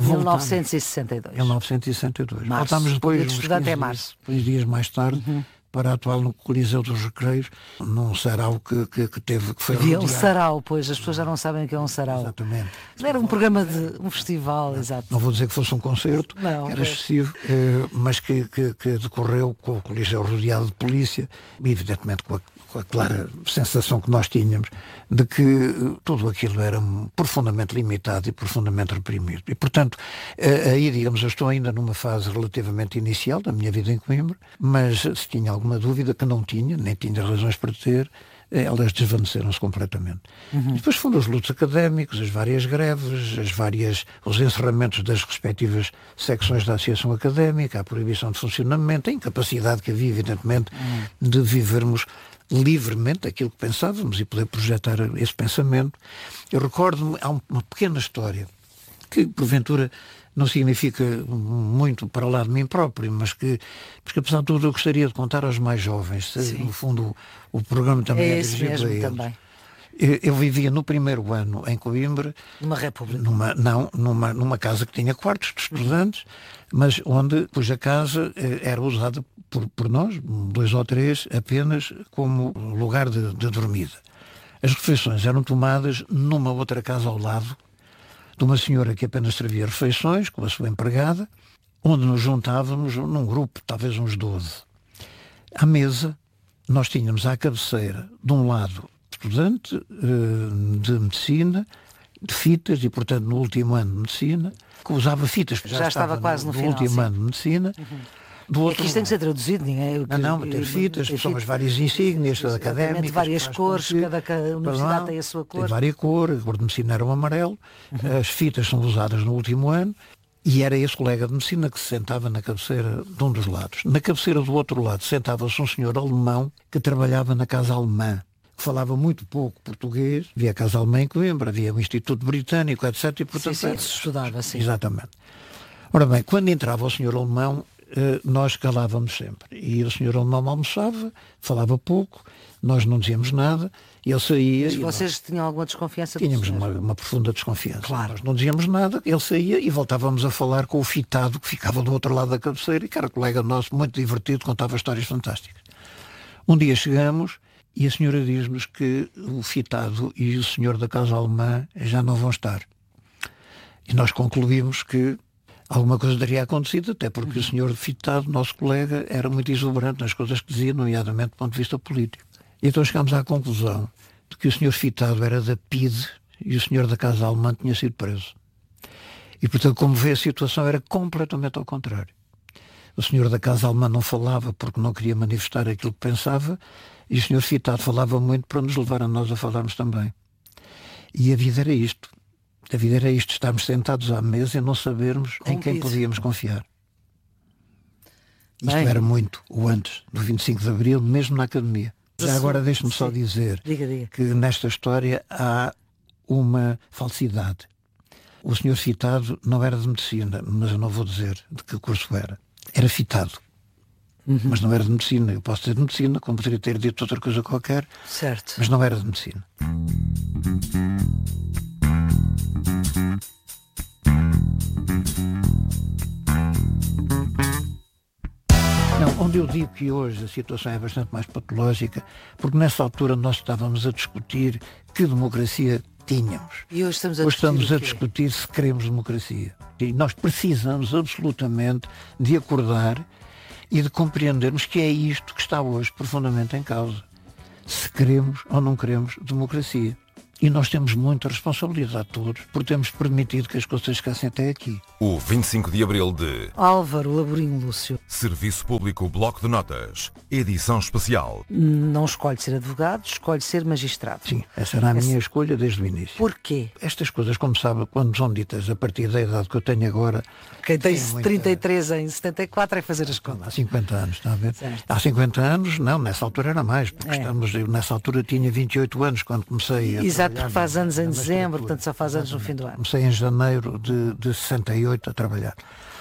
1962. 1962. Março. Voltámos depois, Até março. 15 dias mais tarde, para atuar no Coliseu dos Recreios, num sarau que foi havia um sarau, pois as pessoas já não sabem o que é um sarau. Exatamente. Era um programa de um festival, exato. Não vou dizer que fosse um concerto, que era excessivo, mas que decorreu com o Coliseu rodeado de polícia, e evidentemente com a clara sensação que nós tínhamos de que tudo aquilo era profundamente limitado e profundamente reprimido. E, portanto, aí, digamos, eu estou ainda numa fase relativamente inicial da minha vida em Coimbra, mas se tinha alguma dúvida, que não tinha, nem tinha razões para ter, elas desvaneceram-se completamente. E depois foram os lutos académicos, as várias greves, os encerramentos das respectivas secções da Associação Académica, a proibição de funcionamento, a incapacidade que havia, evidentemente, de vivermos livremente aquilo que pensávamos e poder projetar esse pensamento. Eu recordo-me, há uma pequena história que, porventura, não significa muito para lá de mim próprio, mas porque, apesar de tudo, eu gostaria de contar aos mais jovens. No fundo, o programa também é dirigido a eles. Também. Eu vivia no primeiro ano em Coimbra. Numa república? Numa casa que tinha quartos de estudantes, mas cuja casa era usada por nós, 2 ou 3, apenas como lugar de dormida. As refeições eram tomadas numa outra casa ao lado, de uma senhora que apenas servia refeições, com a sua empregada, onde nos juntávamos num grupo, talvez uns 12. À mesa, nós tínhamos à cabeceira, de um lado, estudante de medicina, de fitas, e portanto no último ano de medicina, que usava fitas, já estava quase no final, último ano de medicina. Do outro isto tem que ser traduzido, ninguém. Não, ter fitas, são as várias insígnias académicas. Várias cores, cada universidade tem a sua cor. Tem várias cores, a cor de medicina era o amarelo, as fitas são usadas no último ano, e era esse colega de medicina que se sentava na cabeceira de um dos lados. Na cabeceira do outro lado sentava-se um senhor alemão que trabalhava na Casa Alemã, que falava muito pouco português, havia a Casa Alemã em Coimbra, havia o Instituto Britânico, etc. E, portanto, se estudava assim. Exatamente. Ora bem, quando entrava o senhor alemão, nós calávamos sempre. E o senhor alemão almoçava, falava pouco, nós não dizíamos nada, ele saía... Mas vocês tinham alguma desconfiança? Tínhamos uma profunda desconfiança. Claro. Nós não dizíamos nada, ele saía e voltávamos a falar com o fitado que ficava do outro lado da cabeceira, e que era colega nosso, muito divertido, contava histórias fantásticas. Um dia chegamos e a senhora diz-nos que o fitado e o senhor da Casa Alemã já não vão estar. E nós concluímos que alguma coisa teria acontecido, até porque o senhor fitado, nosso colega, era muito exuberante nas coisas que dizia, nomeadamente do ponto de vista político. E então chegámos à conclusão de que o senhor fitado era da PIDE e o senhor da Casa Alemã tinha sido preso. E, portanto, como vê, a situação era completamente ao contrário. O senhor da Casa Alemã não falava porque não queria manifestar aquilo que pensava, e o senhor fitado falava muito para nos levar a nós a falarmos também. E a vida era isto. A vida era isto, estarmos sentados à mesa e não sabermos em quem podíamos confiar. Isto era muito o antes do 25 de Abril, mesmo na academia. Já agora deixe-me só dizer que nesta história há uma falsidade. O senhor fitado não era de medicina, mas eu não vou dizer de que curso era. Era fitado. mas não era de medicina. Eu posso ter de medicina, como poderia ter dito outra coisa qualquer, certo, mas não era de medicina. Não, onde eu digo que hoje a situação é bastante mais patológica, porque nessa altura nós estávamos a discutir que democracia tínhamos. E hoje estamos a discutir se queremos democracia. E nós precisamos absolutamente de acordar e de compreendermos que é isto que está hoje profundamente em causa. Se queremos ou não queremos democracia. E nós temos muita responsabilidade todos por termos permitido que as coisas chegassem até aqui. O 25 de Abril de Álvaro Laborinho Lúcio. Serviço Público Bloco de Notas. Edição especial. Não escolhe ser advogado, escolhe ser magistrado. Sim, essa era a minha escolha desde o início. Porquê? Estas coisas, como sabe, quando são ditas a partir da idade que eu tenho agora... Quem tem 33 em 74 é fazer as contas. Há 50 anos, está a ver? Certo. Há 50 anos, não, nessa altura era mais, porque eu nessa altura tinha 28 anos quando comecei a Exato, porque faz anos em dezembro, portanto só faz anos no fim do ano. Comecei em janeiro de 68 a trabalhar.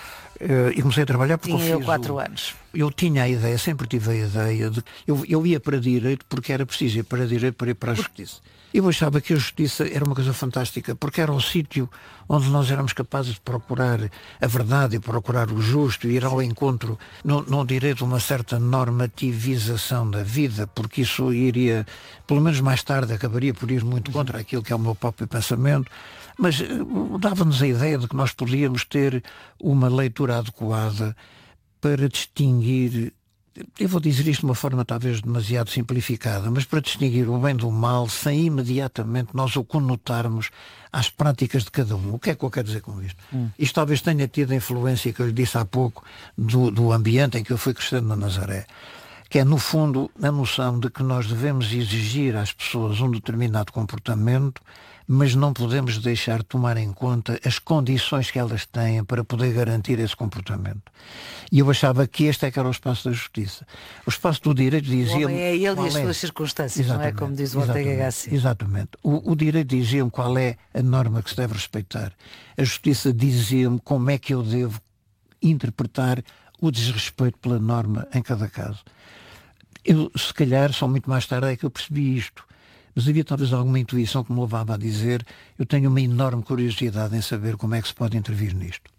E comecei a trabalhar porque tinha eu 4 anos. Eu tinha a ideia, sempre tive a ideia de... Eu ia para Direito porque era preciso ir para Direito para ir para a Justiça. Eu achava que a Justiça era uma coisa fantástica, porque era o sítio onde nós éramos capazes de procurar a verdade e procurar o justo e ir ao encontro, no Direito, uma certa normativização da vida, porque isso iria, pelo menos mais tarde, acabaria por ir muito contra aquilo que é o meu próprio pensamento, mas dava-nos a ideia de que nós podíamos ter uma leitura adequada para distinguir... Eu vou dizer isto de uma forma talvez demasiado simplificada, mas para distinguir o bem do mal sem imediatamente nós o conotarmos às práticas de cada um. O que é que eu quero dizer com isto? Isto talvez tenha tido a influência que eu lhe disse há pouco do ambiente em que eu fui crescendo na Nazaré, que é no fundo a noção de que nós devemos exigir às pessoas um determinado comportamento, mas não podemos deixar de tomar em conta as condições que elas têm para poder garantir esse comportamento. E eu achava que este é que era o espaço da justiça. O espaço do direito dizia-me... O homem é ele e as suas circunstâncias, exatamente, não é como diz o Ortega Gasset. Exatamente. O direito dizia-me qual é a norma que se deve respeitar. A justiça dizia-me como é que eu devo interpretar o desrespeito pela norma em cada caso. Eu, se calhar, só muito mais tarde é que eu percebi isto. Mas havia talvez alguma intuição que me levava a dizer: eu tenho uma enorme curiosidade em saber como é que se pode intervir nisto.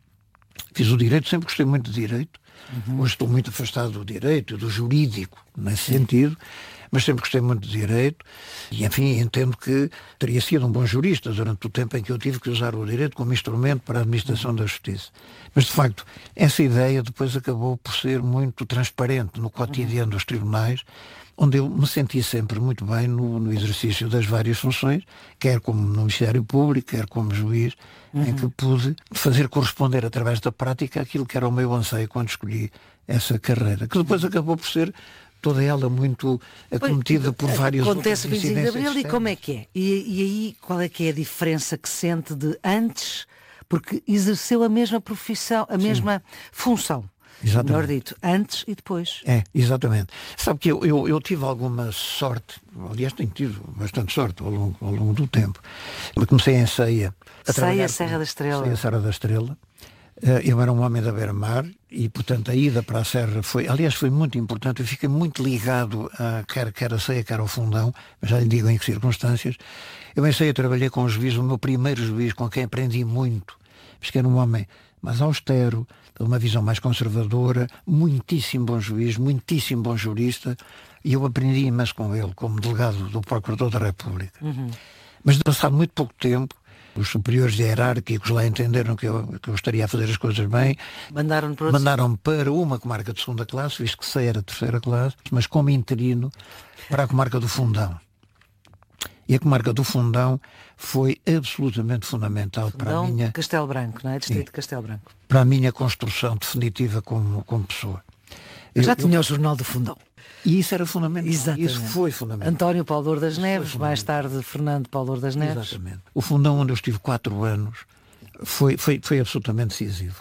Fiz o direito, sempre gostei muito de direito. Hoje estou muito afastado do direito, do jurídico, nesse sentido, mas sempre gostei muito de direito e, enfim, entendo que teria sido um bom jurista durante o tempo em que eu tive que usar o direito como instrumento para a administração da justiça. Mas, de facto, essa ideia depois acabou por ser muito transparente no cotidiano dos tribunais, onde eu me senti sempre muito bem no exercício das várias funções, quer como no Ministério Público, quer como juiz, em que pude fazer corresponder através da prática aquilo que era o meu anseio quando escolhi essa carreira, que depois acabou por ser toda ela muito acometida por várias outras incidências. Acontece o 25 de Abril externas. e como é que é? E aí qual é que é a diferença que sente de antes, porque exerceu a mesma profissão, a mesma função? Exatamente. Melhor dito, antes e depois. É, exatamente. Sabe que eu tive alguma sorte, aliás tenho tido bastante sorte ao longo do tempo. Eu comecei em Ceia. Serra da Estrela. Ceia, Serra da Estrela. Eu era um homem da beira-mar e, portanto, a ida para a Serra foi muito importante. Eu fiquei muito ligado a quer a Ceia, quer ao Fundão, mas já lhe digo em que circunstâncias. Eu em Ceia trabalhei com o juiz, o meu primeiro juiz, com quem aprendi muito, porque era um homem mais austero, de uma visão mais conservadora, muitíssimo bom juiz, muitíssimo bom jurista, e eu aprendi imenso com ele, como delegado do Procurador da República. Mas, passado muito pouco tempo, os superiores hierárquicos lá entenderam que eu estaria a fazer as coisas bem. Mandaram-me para uma comarca de segunda classe, visto que Ceia era terceira classe, mas como interino para a comarca do Fundão. E a comarca do Fundão foi absolutamente fundamental para a minha... Castelo Branco, não é? Distrito de Castelo Branco. Para a minha construção definitiva como pessoa. Já tinha o Jornal do Fundão. E isso era fundamental. Exatamente. Isso foi fundamental. António Paulo Louro das Neves, mais tarde Fernando Paulo Louro das Neves. Exatamente. O Fundão, onde eu estive 4 anos, foi absolutamente decisivo.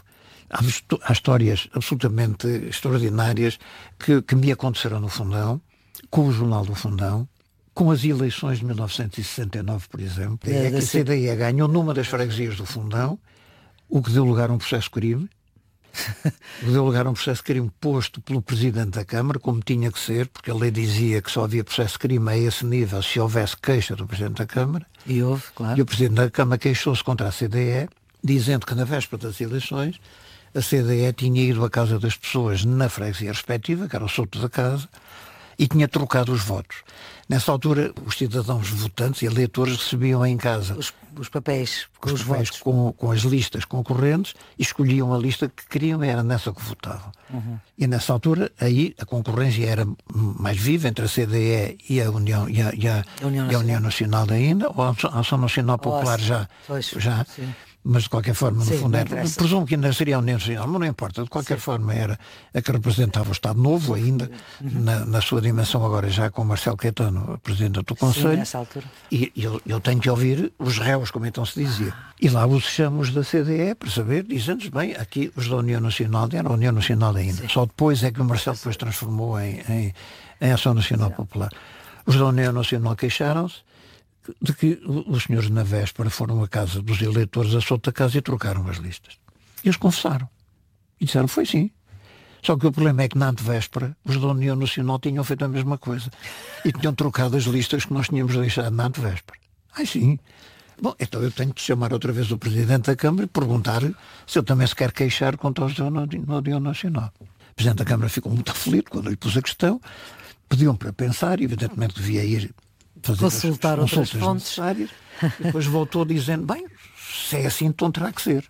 Há histórias absolutamente extraordinárias que me aconteceram no Fundão, com o Jornal do Fundão, com as eleições de 1969, por exemplo. É que a CDE ganhou numa das freguesias do Fundão, o que deu lugar a um processo-crime, Deu lugar a um processo de crime posto pelo Presidente da Câmara, como tinha que ser, porque a lei dizia que só havia processo de crime a esse nível se houvesse queixa do Presidente da Câmara. E houve, claro. E o Presidente da Câmara queixou-se contra a CDE, dizendo que na véspera das eleições a CDE tinha ido à casa das pessoas na freguesia respectiva, que era o Souto da Casa, e tinha trocado os votos. Nessa altura, os cidadãos votantes e eleitores recebiam em casa os papéis com os papéis votos. com as listas concorrentes e escolhiam a lista que queriam e era nessa que votavam. E nessa altura, aí a concorrência era mais viva entre a CDE e a União, e a União Nacional ainda, ou a Ação Nacional Popular já. Sim. Mas de qualquer forma, no fundo, presumo que ainda seria a União Nacional, mas não importa, de qualquer forma era a que representava o Estado Novo ainda, na sua dimensão agora já com Marcelo Caetano, Presidente do Conselho. Nessa altura. E eu tenho que ouvir os réus, como então se dizia. E lá os chamos da CDE para saber, dizendo-nos, bem, aqui os da União Nacional, era a União Nacional ainda. Só depois é que o Marcelo depois transformou em Ação Nacional Popular. Os da União Nacional queixaram-se de que os senhores na véspera foram à casa dos eleitores a Souto da Casa e trocaram as listas. E eles confessaram. E disseram, foi sim. Só que o problema é que na antevéspera os da União Nacional tinham feito a mesma coisa. E tinham trocado as listas que nós tínhamos deixado na antevéspera. Sim. Bom, então eu tenho de chamar outra vez o Presidente da Câmara e perguntar se ele também se quer queixar contra os da União Nacional. O Presidente da Câmara ficou muito aflito quando eu lhe pus a questão. Pediam para pensar e evidentemente devia ir fazer consultar outras fontes necessárias. E depois voltou dizendo, bem, se é assim, então terá que ser.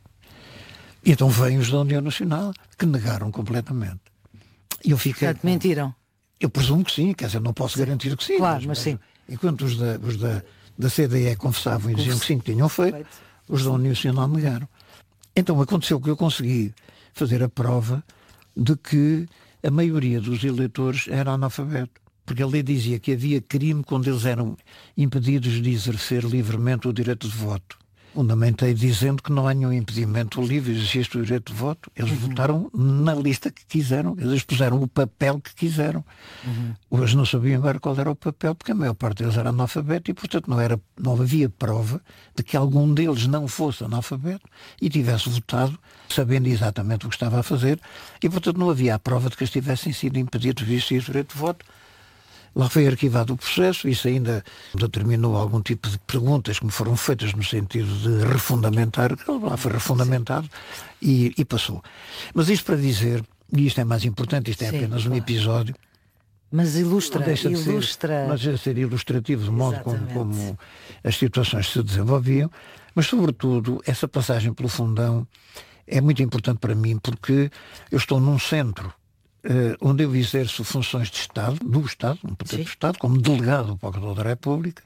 E então vêm os da União Nacional, que negaram completamente. E eu fiquei... Portanto, mentiram? Eu presumo que sim, quer dizer, não posso garantir que sim. Claro, mas sim. Enquanto os da CDE confessavam e diziam que sim, que tinham feito, os da União Nacional negaram. Então aconteceu que eu consegui fazer a prova de que a maioria dos eleitores era analfabeto. Porque a lei dizia que havia crime quando eles eram impedidos de exercer livremente o direito de voto. Fundamentei dizendo que não há nenhum impedimento livre de exercer o direito de voto. Eles votaram na lista que quiseram, eles puseram o papel que quiseram. Hoje não sabiam agora qual era o papel, porque a maior parte deles era analfabeto e, portanto, não havia prova de que algum deles não fosse analfabeto e tivesse votado sabendo exatamente o que estava a fazer e, portanto, não havia a prova de que eles tivessem sido impedidos de exercer o direito de voto. Lá foi arquivado o processo, isso ainda determinou algum tipo de perguntas que me foram feitas no sentido de refundamentar, lá foi refundamentado e passou. Mas isto para dizer, e isto é mais importante, isto é apenas um episódio. Mas ilustra. Mas deixa de ser ilustrativo do modo como as situações se desenvolviam, mas sobretudo essa passagem pelo Fundão é muito importante para mim porque eu estou num centro onde eu exerço funções de Estado, do Estado, um poder do Estado, como delegado do Procurador da República,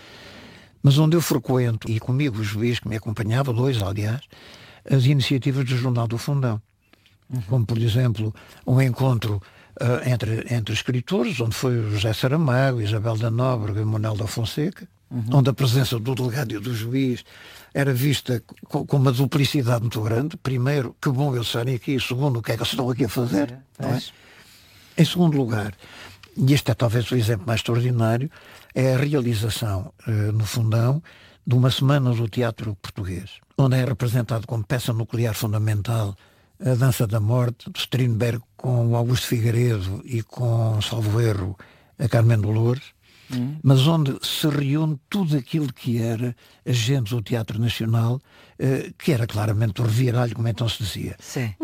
mas onde eu frequento, e comigo o juiz que me acompanhava, 2 aliás, as iniciativas do Jornal do Fundão. Como, por exemplo, um encontro entre escritores, onde foi o José Saramago, Isabel da Nóbrega e Manuel da Fonseca, onde a presença do delegado e do juiz era vista com uma duplicidade muito grande. Primeiro, que bom eles estarem aqui. Segundo, o que é que eles estão aqui a fazer? Não é? Em segundo lugar, e este é talvez o exemplo mais extraordinário, é a realização no Fundão de uma semana do teatro português, onde é representado como peça nuclear fundamental a Dança da Morte, de Strindberg com o Augusto Figueiredo e com, salvo erro, a Carmen Dolores, mas onde se reúne tudo aquilo que era a gente do Teatro Nacional, que era claramente o reviralho, como então se dizia.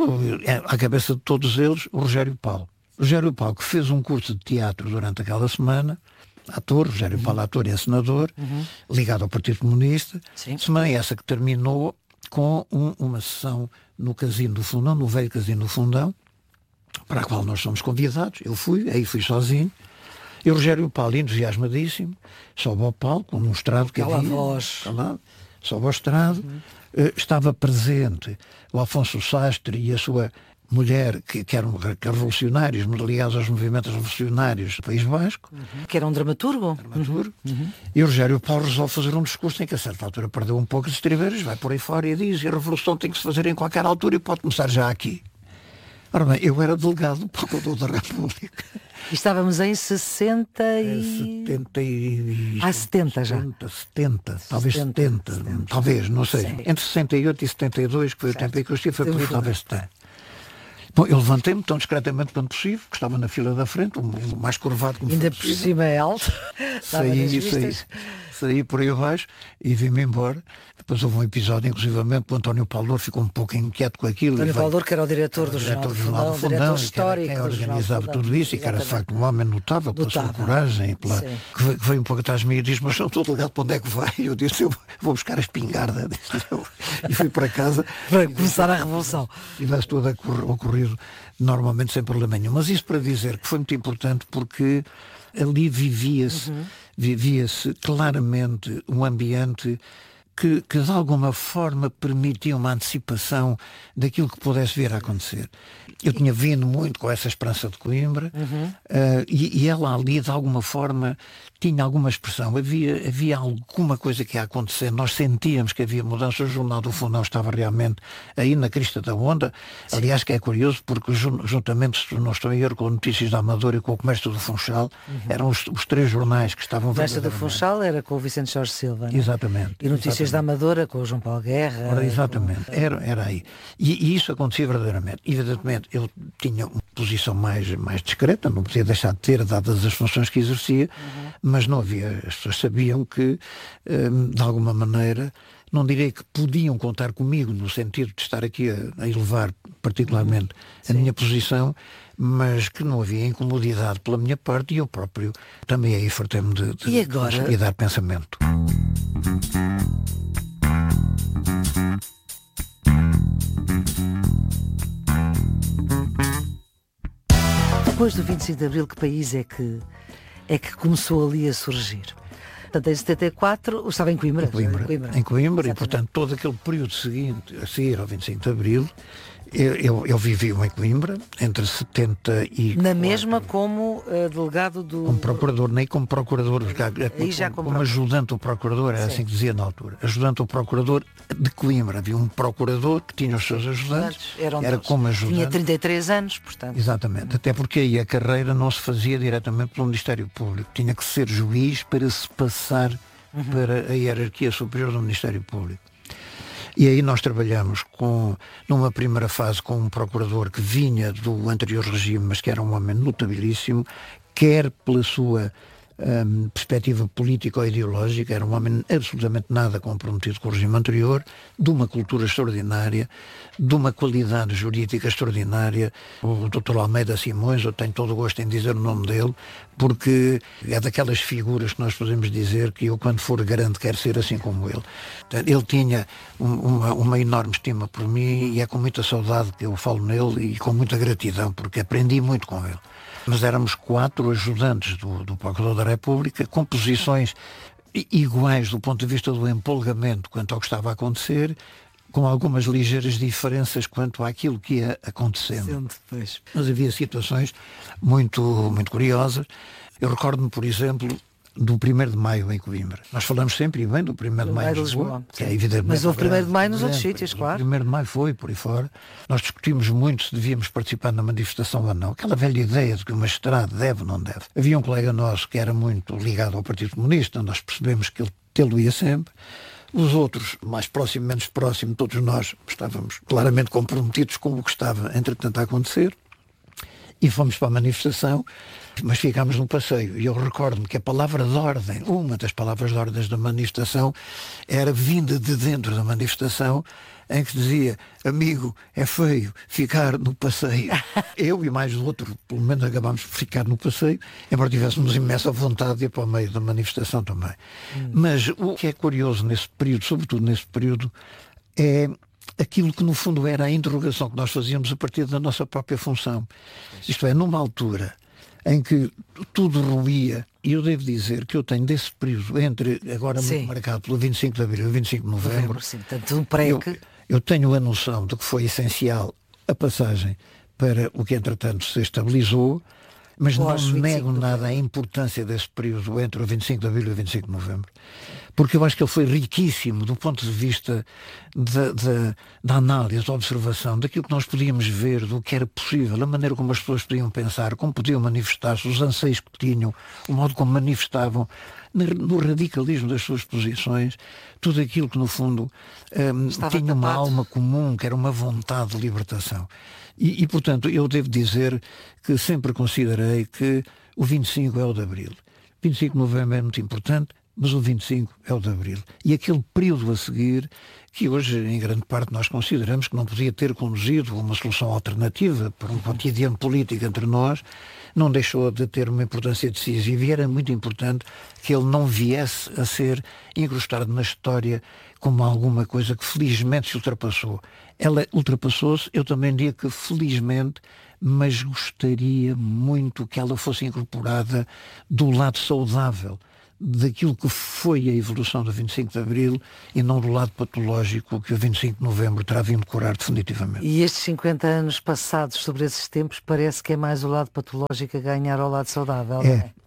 À cabeça de todos eles, o Rogério Paulo. Rogério Paulo, que fez um curso de teatro durante aquela semana, ator, Rogério Paulo, ator e encenador, ligado ao Partido Comunista, semana essa que terminou com uma sessão no Casino do Fundão, no velho Casino do Fundão, para a qual nós somos convidados. Eu fui, aí fui sozinho, e o Rogério Paulo, entusiasmadíssimo, sobe ao palco, com um estrado que havia, sobe ao estrado, estava presente o Afonso Sastre e a sua mulher, que eram revolucionários, ligados aos movimentos revolucionários do País Basco. Que era um dramaturgo. E o Rogério Paulo resolve fazer um discurso em que a certa altura perdeu um pouco de estribeiras, vai por aí fora e diz, a revolução tem que se fazer em qualquer altura e pode começar já aqui. Ora bem, eu era delegado do Procurador da República. E estávamos em 60 70 já. 70, talvez 70, talvez, não sei. Entre 68 e 72, que foi o tempo em que eu estive, foi por aí, talvez 70. Bom, eu levantei-me tão discretamente quanto possível, que estava na fila da frente, o mais curvado que me Ainda foi por cima é alto. Saí por aí abaixo e vim-me embora. Depois houve um episódio, inclusivamente, que o António Paulo ficou um pouco inquieto com aquilo. António Paulo, que era o diretor do Jornal do Fundão, diretor histórico, quem organizava tudo isso, e que era de facto um homem notável pela sua coragem, que veio um pouco atrás de mim e disse: mas estou delegado, para onde é que vai? Eu disse: eu vou buscar a espingarda. E fui para casa para começar a revolução. E tivesse tudo ocorrido normalmente sem problema nenhum. Mas isso para dizer que foi muito importante, porque ali vivia-se claramente um ambiente que de alguma forma permitia uma antecipação daquilo que pudesse vir a acontecer. Eu tinha vindo muito com essa esperança de Coimbra, e ela ali de alguma forma tinha alguma expressão, havia alguma coisa que ia acontecer, nós sentíamos que havia mudança. O Jornal do Fundão estava realmente aí na crista da onda. Sim. Aliás, que é curioso, porque juntamente, se não estou em erro, com o Notícias da Amadora e com o Comércio do Funchal, eram os três jornais que estavam... O Comércio do Funchal era com o Vicente Jorge Silva, não é? Exatamente. E Notícias da Amadora com o João Paulo Guerra. Exatamente, era aí. E isso acontecia verdadeiramente. Evidentemente, eu tinha uma posição mais discreta, não podia deixar de ter, dadas as funções que exercia, mas não havia, as pessoas sabiam que, de alguma maneira, não direi que podiam contar comigo, no sentido de estar aqui a elevar particularmente a minha posição, mas que não havia incomodidade pela minha parte, e eu próprio também aí fartei-me de dar pensamento. Depois do 25 de Abril, que país é que começou ali a surgir? Portanto, em 74, estava em Coimbra. Em Coimbra, e portanto todo aquele período seguinte, a seguir ao 25 de Abril, eu vivi em Coimbra, entre 70 e... Na mesma como delegado do... Como procurador, nem como procurador, como ajudante do procurador, era assim que dizia na altura. Ajudante do procurador de Coimbra. Havia um procurador que tinha os seus ajudantes, era como ajudante. Tinha 33 anos, portanto. Exatamente, até porque aí a carreira não se fazia diretamente pelo Ministério Público. Tinha que ser juiz para se passar para a hierarquia superior do Ministério Público. E aí nós trabalhamos numa primeira fase com um procurador que vinha do anterior regime, mas que era um homem notabilíssimo, quer pela sua perspectiva política ou ideológica, era um homem absolutamente nada comprometido com o regime anterior, de uma cultura extraordinária, de uma qualidade jurídica extraordinária. O Dr. Almeida Simões, eu tenho todo o gosto em dizer o nome dele, porque é daquelas figuras que nós podemos dizer que eu, quando for grande, quero ser assim como ele. Ele tinha uma enorme estima por mim, e é com muita saudade que eu falo nele, e com muita gratidão, porque aprendi muito com ele. Mas éramos 4 ajudantes do Procurador da República, com posições iguais do ponto de vista do empolgamento quanto ao que estava a acontecer, com algumas ligeiras diferenças quanto àquilo que ia acontecendo. Mas havia situações muito, muito curiosas. Eu recordo-me, por exemplo, do 1º de Maio em Coimbra. Nós falamos sempre, e bem, do 1º de Maio em Lisboa, que é evidentemente... Mas houve 1º de Maio nos outros sítios, claro. O 1º de Maio foi por aí fora. Nós discutimos muito se devíamos participar na manifestação ou não. Aquela velha ideia de que o magistrado deve ou não deve. Havia um colega nosso que era muito ligado ao Partido Comunista, nós percebemos que ele tê-lo ia sempre. Os outros, mais próximo, menos próximo, todos nós estávamos claramente comprometidos com o que estava, entretanto, a acontecer. E fomos para a manifestação, mas ficámos no passeio. E eu recordo-me que a palavra de ordem, uma das palavras de ordem da manifestação, era vinda de dentro da manifestação, em que dizia: amigo, é feio ficar no passeio. Eu e mais outro, pelo menos, acabámos por ficar no passeio, embora tivéssemos imensa vontade de ir para o meio da manifestação também. Mas o que é curioso nesse período, sobretudo nesse período, é aquilo que no fundo era a interrogação que nós fazíamos a partir da nossa própria função. Isto é, numa altura em que tudo ruía, e eu devo dizer que eu tenho desse período, entre agora muito marcado pelo 25 de Abril e 25 de Novembro, eu tenho a noção de que foi essencial a passagem para o que entretanto se estabilizou, mas não nego nada a importância desse período entre o 25 de Abril e o 25 de Novembro. Porque eu acho que ele foi riquíssimo do ponto de vista da análise, da observação, daquilo que nós podíamos ver, do que era possível, a maneira como as pessoas podiam pensar, como podiam manifestar-se, os anseios que tinham, o modo como manifestavam, no radicalismo das suas posições, tudo aquilo que no fundo tinha uma alma comum, que era uma vontade de libertação. E, portanto, eu devo dizer que sempre considerei que o 25 é o de Abril. 25 de Novembro é muito importante, mas o 25 é o de Abril. E aquele período a seguir, que hoje, em grande parte, nós consideramos que não podia ter conduzido a uma solução alternativa para um cotidiano político entre nós, não deixou de ter uma importância decisiva e era muito importante que ele não viesse a ser incrustado na história como alguma coisa que felizmente se ultrapassou. Ela ultrapassou-se, eu também digo que felizmente, mas gostaria muito que ela fosse incorporada do lado saudável daquilo que foi a evolução do 25 de Abril e não do lado patológico que o 25 de Novembro terá vindo curar definitivamente. E estes 50 anos passados sobre esses tempos parece que é mais o lado patológico a ganhar ao lado saudável.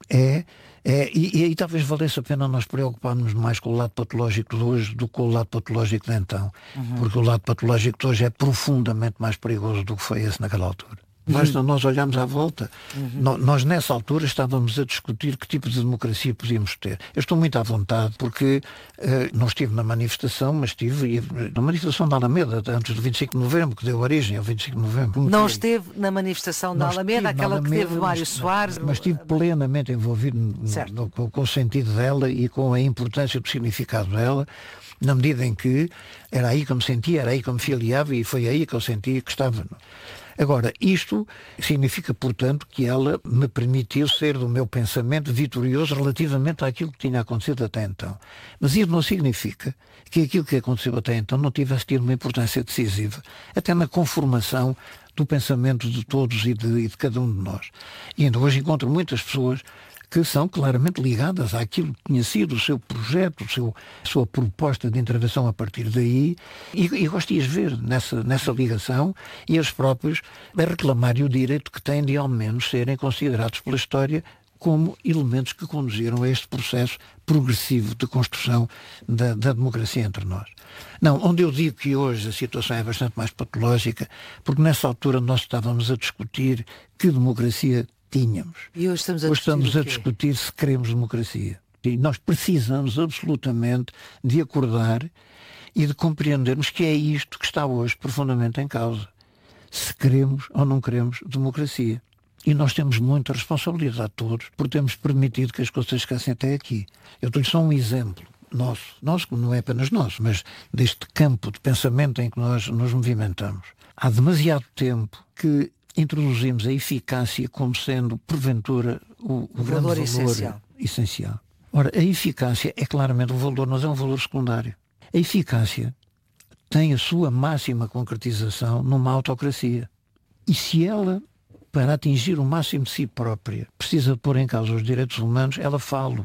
E talvez valesse a pena nós preocuparmos mais com o lado patológico de hoje do que com o lado patológico de então. Porque o lado patológico de hoje é profundamente mais perigoso do que foi esse naquela altura. Nós olhamos à volta, nós nessa altura estávamos a discutir que tipo de democracia podíamos ter. Eu estou muito à vontade porque não estive na manifestação, mas estive na manifestação da Alameda, antes do 25 de Novembro, que deu origem ao 25 de Novembro. Não esteve na manifestação da Alameda, aquela que teve Mário Soares. Mas estive plenamente envolvido com o sentido dela e com a importância do significado dela, na medida em que era aí que eu me sentia, era aí que eu me filiava e foi aí que eu sentia que estava. Agora, isto significa, portanto, que ela me permitiu ser do meu pensamento vitorioso relativamente àquilo que tinha acontecido até então. Mas isso não significa que aquilo que aconteceu até então não tivesse tido uma importância decisiva, até na conformação do pensamento de todos e de cada um de nós. E ainda hoje encontro muitas pessoas que são claramente ligadas àquilo que tinha sido o seu projeto, a sua proposta de intervenção a partir daí, e gosto de as ver nessa ligação, e eles próprios a reclamarem o direito que têm de ao menos serem considerados pela história como elementos que conduziram a este processo progressivo de construção da democracia entre nós. Não, onde eu digo que hoje a situação é bastante mais patológica, porque nessa altura nós estávamos a discutir que democracia tínhamos. E hoje estamos a discutir se queremos democracia. E nós precisamos absolutamente de acordar e de compreendermos que é isto que está hoje profundamente em causa. Se queremos ou não queremos democracia. E nós temos muita responsabilidade todos por termos permitido que as coisas chegassem até aqui. Eu dou-lhe só um exemplo. Nós, não é apenas nós, mas deste campo de pensamento em que nós nos movimentamos. Há demasiado tempo que introduzimos a eficácia como sendo, porventura, o grande valor essencial. Ora, a eficácia é claramente um valor, mas é um valor secundário. A eficácia tem a sua máxima concretização numa autocracia. E se ela, para atingir o máximo de si própria, precisa de pôr em causa os direitos humanos, ela fala.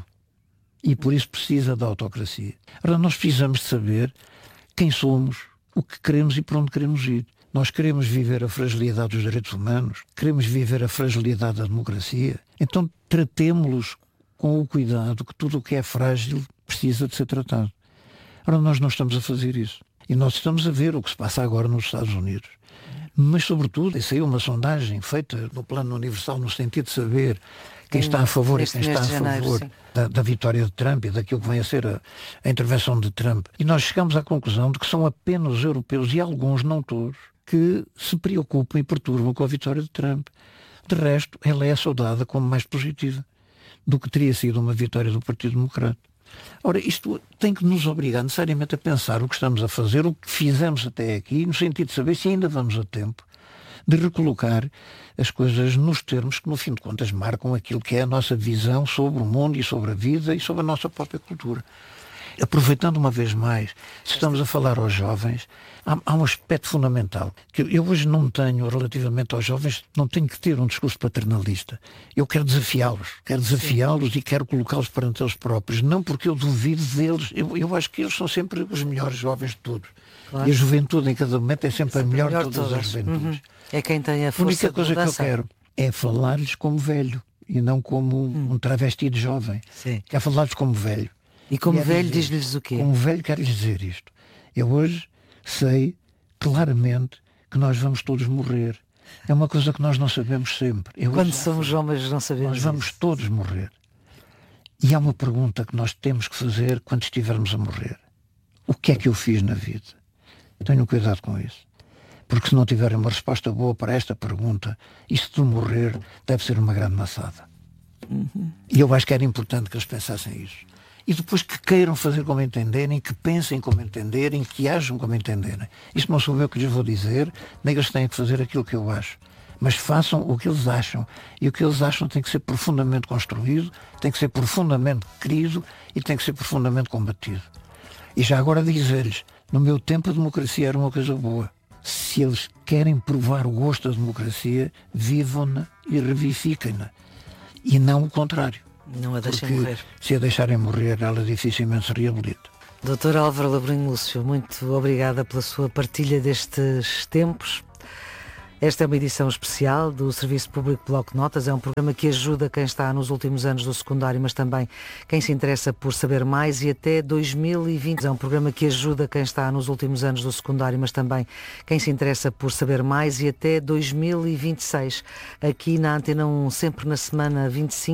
E por isso precisa da autocracia. Ora, nós precisamos de saber quem somos, o que queremos e para onde queremos ir. Nós queremos viver a fragilidade dos direitos humanos, queremos viver a fragilidade da democracia, então tratemo-los com o cuidado que tudo o que é frágil precisa de ser tratado. Ora, nós não estamos a fazer isso. E nós estamos a ver o que se passa agora nos Estados Unidos. Mas, sobretudo, saiu uma sondagem feita no plano universal no sentido de saber quem está a favor e quem está a favor da vitória de Trump e daquilo que vem a ser a intervenção de Trump. E nós chegamos à conclusão de que são apenas os europeus, e alguns, não todos, que se preocupam e perturbam com a vitória de Trump. De resto, ela é saudada como mais positiva do que teria sido uma vitória do Partido Democrata. Ora, isto tem que nos obrigar necessariamente a pensar o que estamos a fazer, o que fizemos até aqui, no sentido de saber se ainda vamos a tempo de recolocar as coisas nos termos que, no fim de contas, marcam aquilo que é a nossa visão sobre o mundo e sobre a vida e sobre a nossa própria cultura. Aproveitando uma vez mais, se estamos a falar aos jovens, há um aspecto fundamental, que eu hoje não tenho, relativamente aos jovens, não tenho que ter um discurso paternalista. Eu quero desafiá-los e quero colocá-los perante eles próprios, não porque eu duvido deles, eu acho que eles são sempre os melhores jovens de todos. Claro. E a juventude em cada momento é sempre a melhor de todas as juventudes. É quem tem a força. A única coisa que eu quero é falar-lhes como velho e não como um travesti de jovem. Sim. Quero falar-lhes como velho. E como velho diz-lhes o quê? Como velho quero lhes dizer isto. Eu hoje sei claramente que nós vamos todos morrer. É uma coisa que nós não sabemos sempre. Quando somos jovens não sabemos. Nós vamos todos morrer. E há uma pergunta que nós temos que fazer quando estivermos a morrer. O que é que eu fiz na vida? Tenham cuidado com isso. Porque se não tiverem uma resposta boa para esta pergunta, isto de morrer deve ser uma grande maçada. E eu acho que era importante que eles pensassem isso. E depois que queiram fazer como entenderem, que pensem como entenderem, que ajam como entenderem. Isto não sou eu que lhes vou dizer, nem eles têm que fazer aquilo que eu acho. Mas façam o que eles acham. E o que eles acham tem que ser profundamente construído, tem que ser profundamente querido e tem que ser profundamente combatido. E já agora dizer-lhes, no meu tempo a democracia era uma coisa boa. Se eles querem provar o gosto da democracia, vivam-na e revivifiquem-na. E não o contrário. Não a deixem Porque morrer. se a deixarem morrer, ela dificilmente se reabilita. Dr. Álvaro Labrinho Lúcio, muito obrigada pela sua partilha destes tempos. Esta é uma edição especial do Serviço Público Bloco de Notas. É um programa que ajuda quem está nos últimos anos do secundário, mas também quem se interessa por saber mais, e até 2020. É um programa que ajuda quem está nos últimos anos do secundário, mas também quem se interessa por saber mais, e até 2026. Aqui na Antena 1, sempre na semana 25.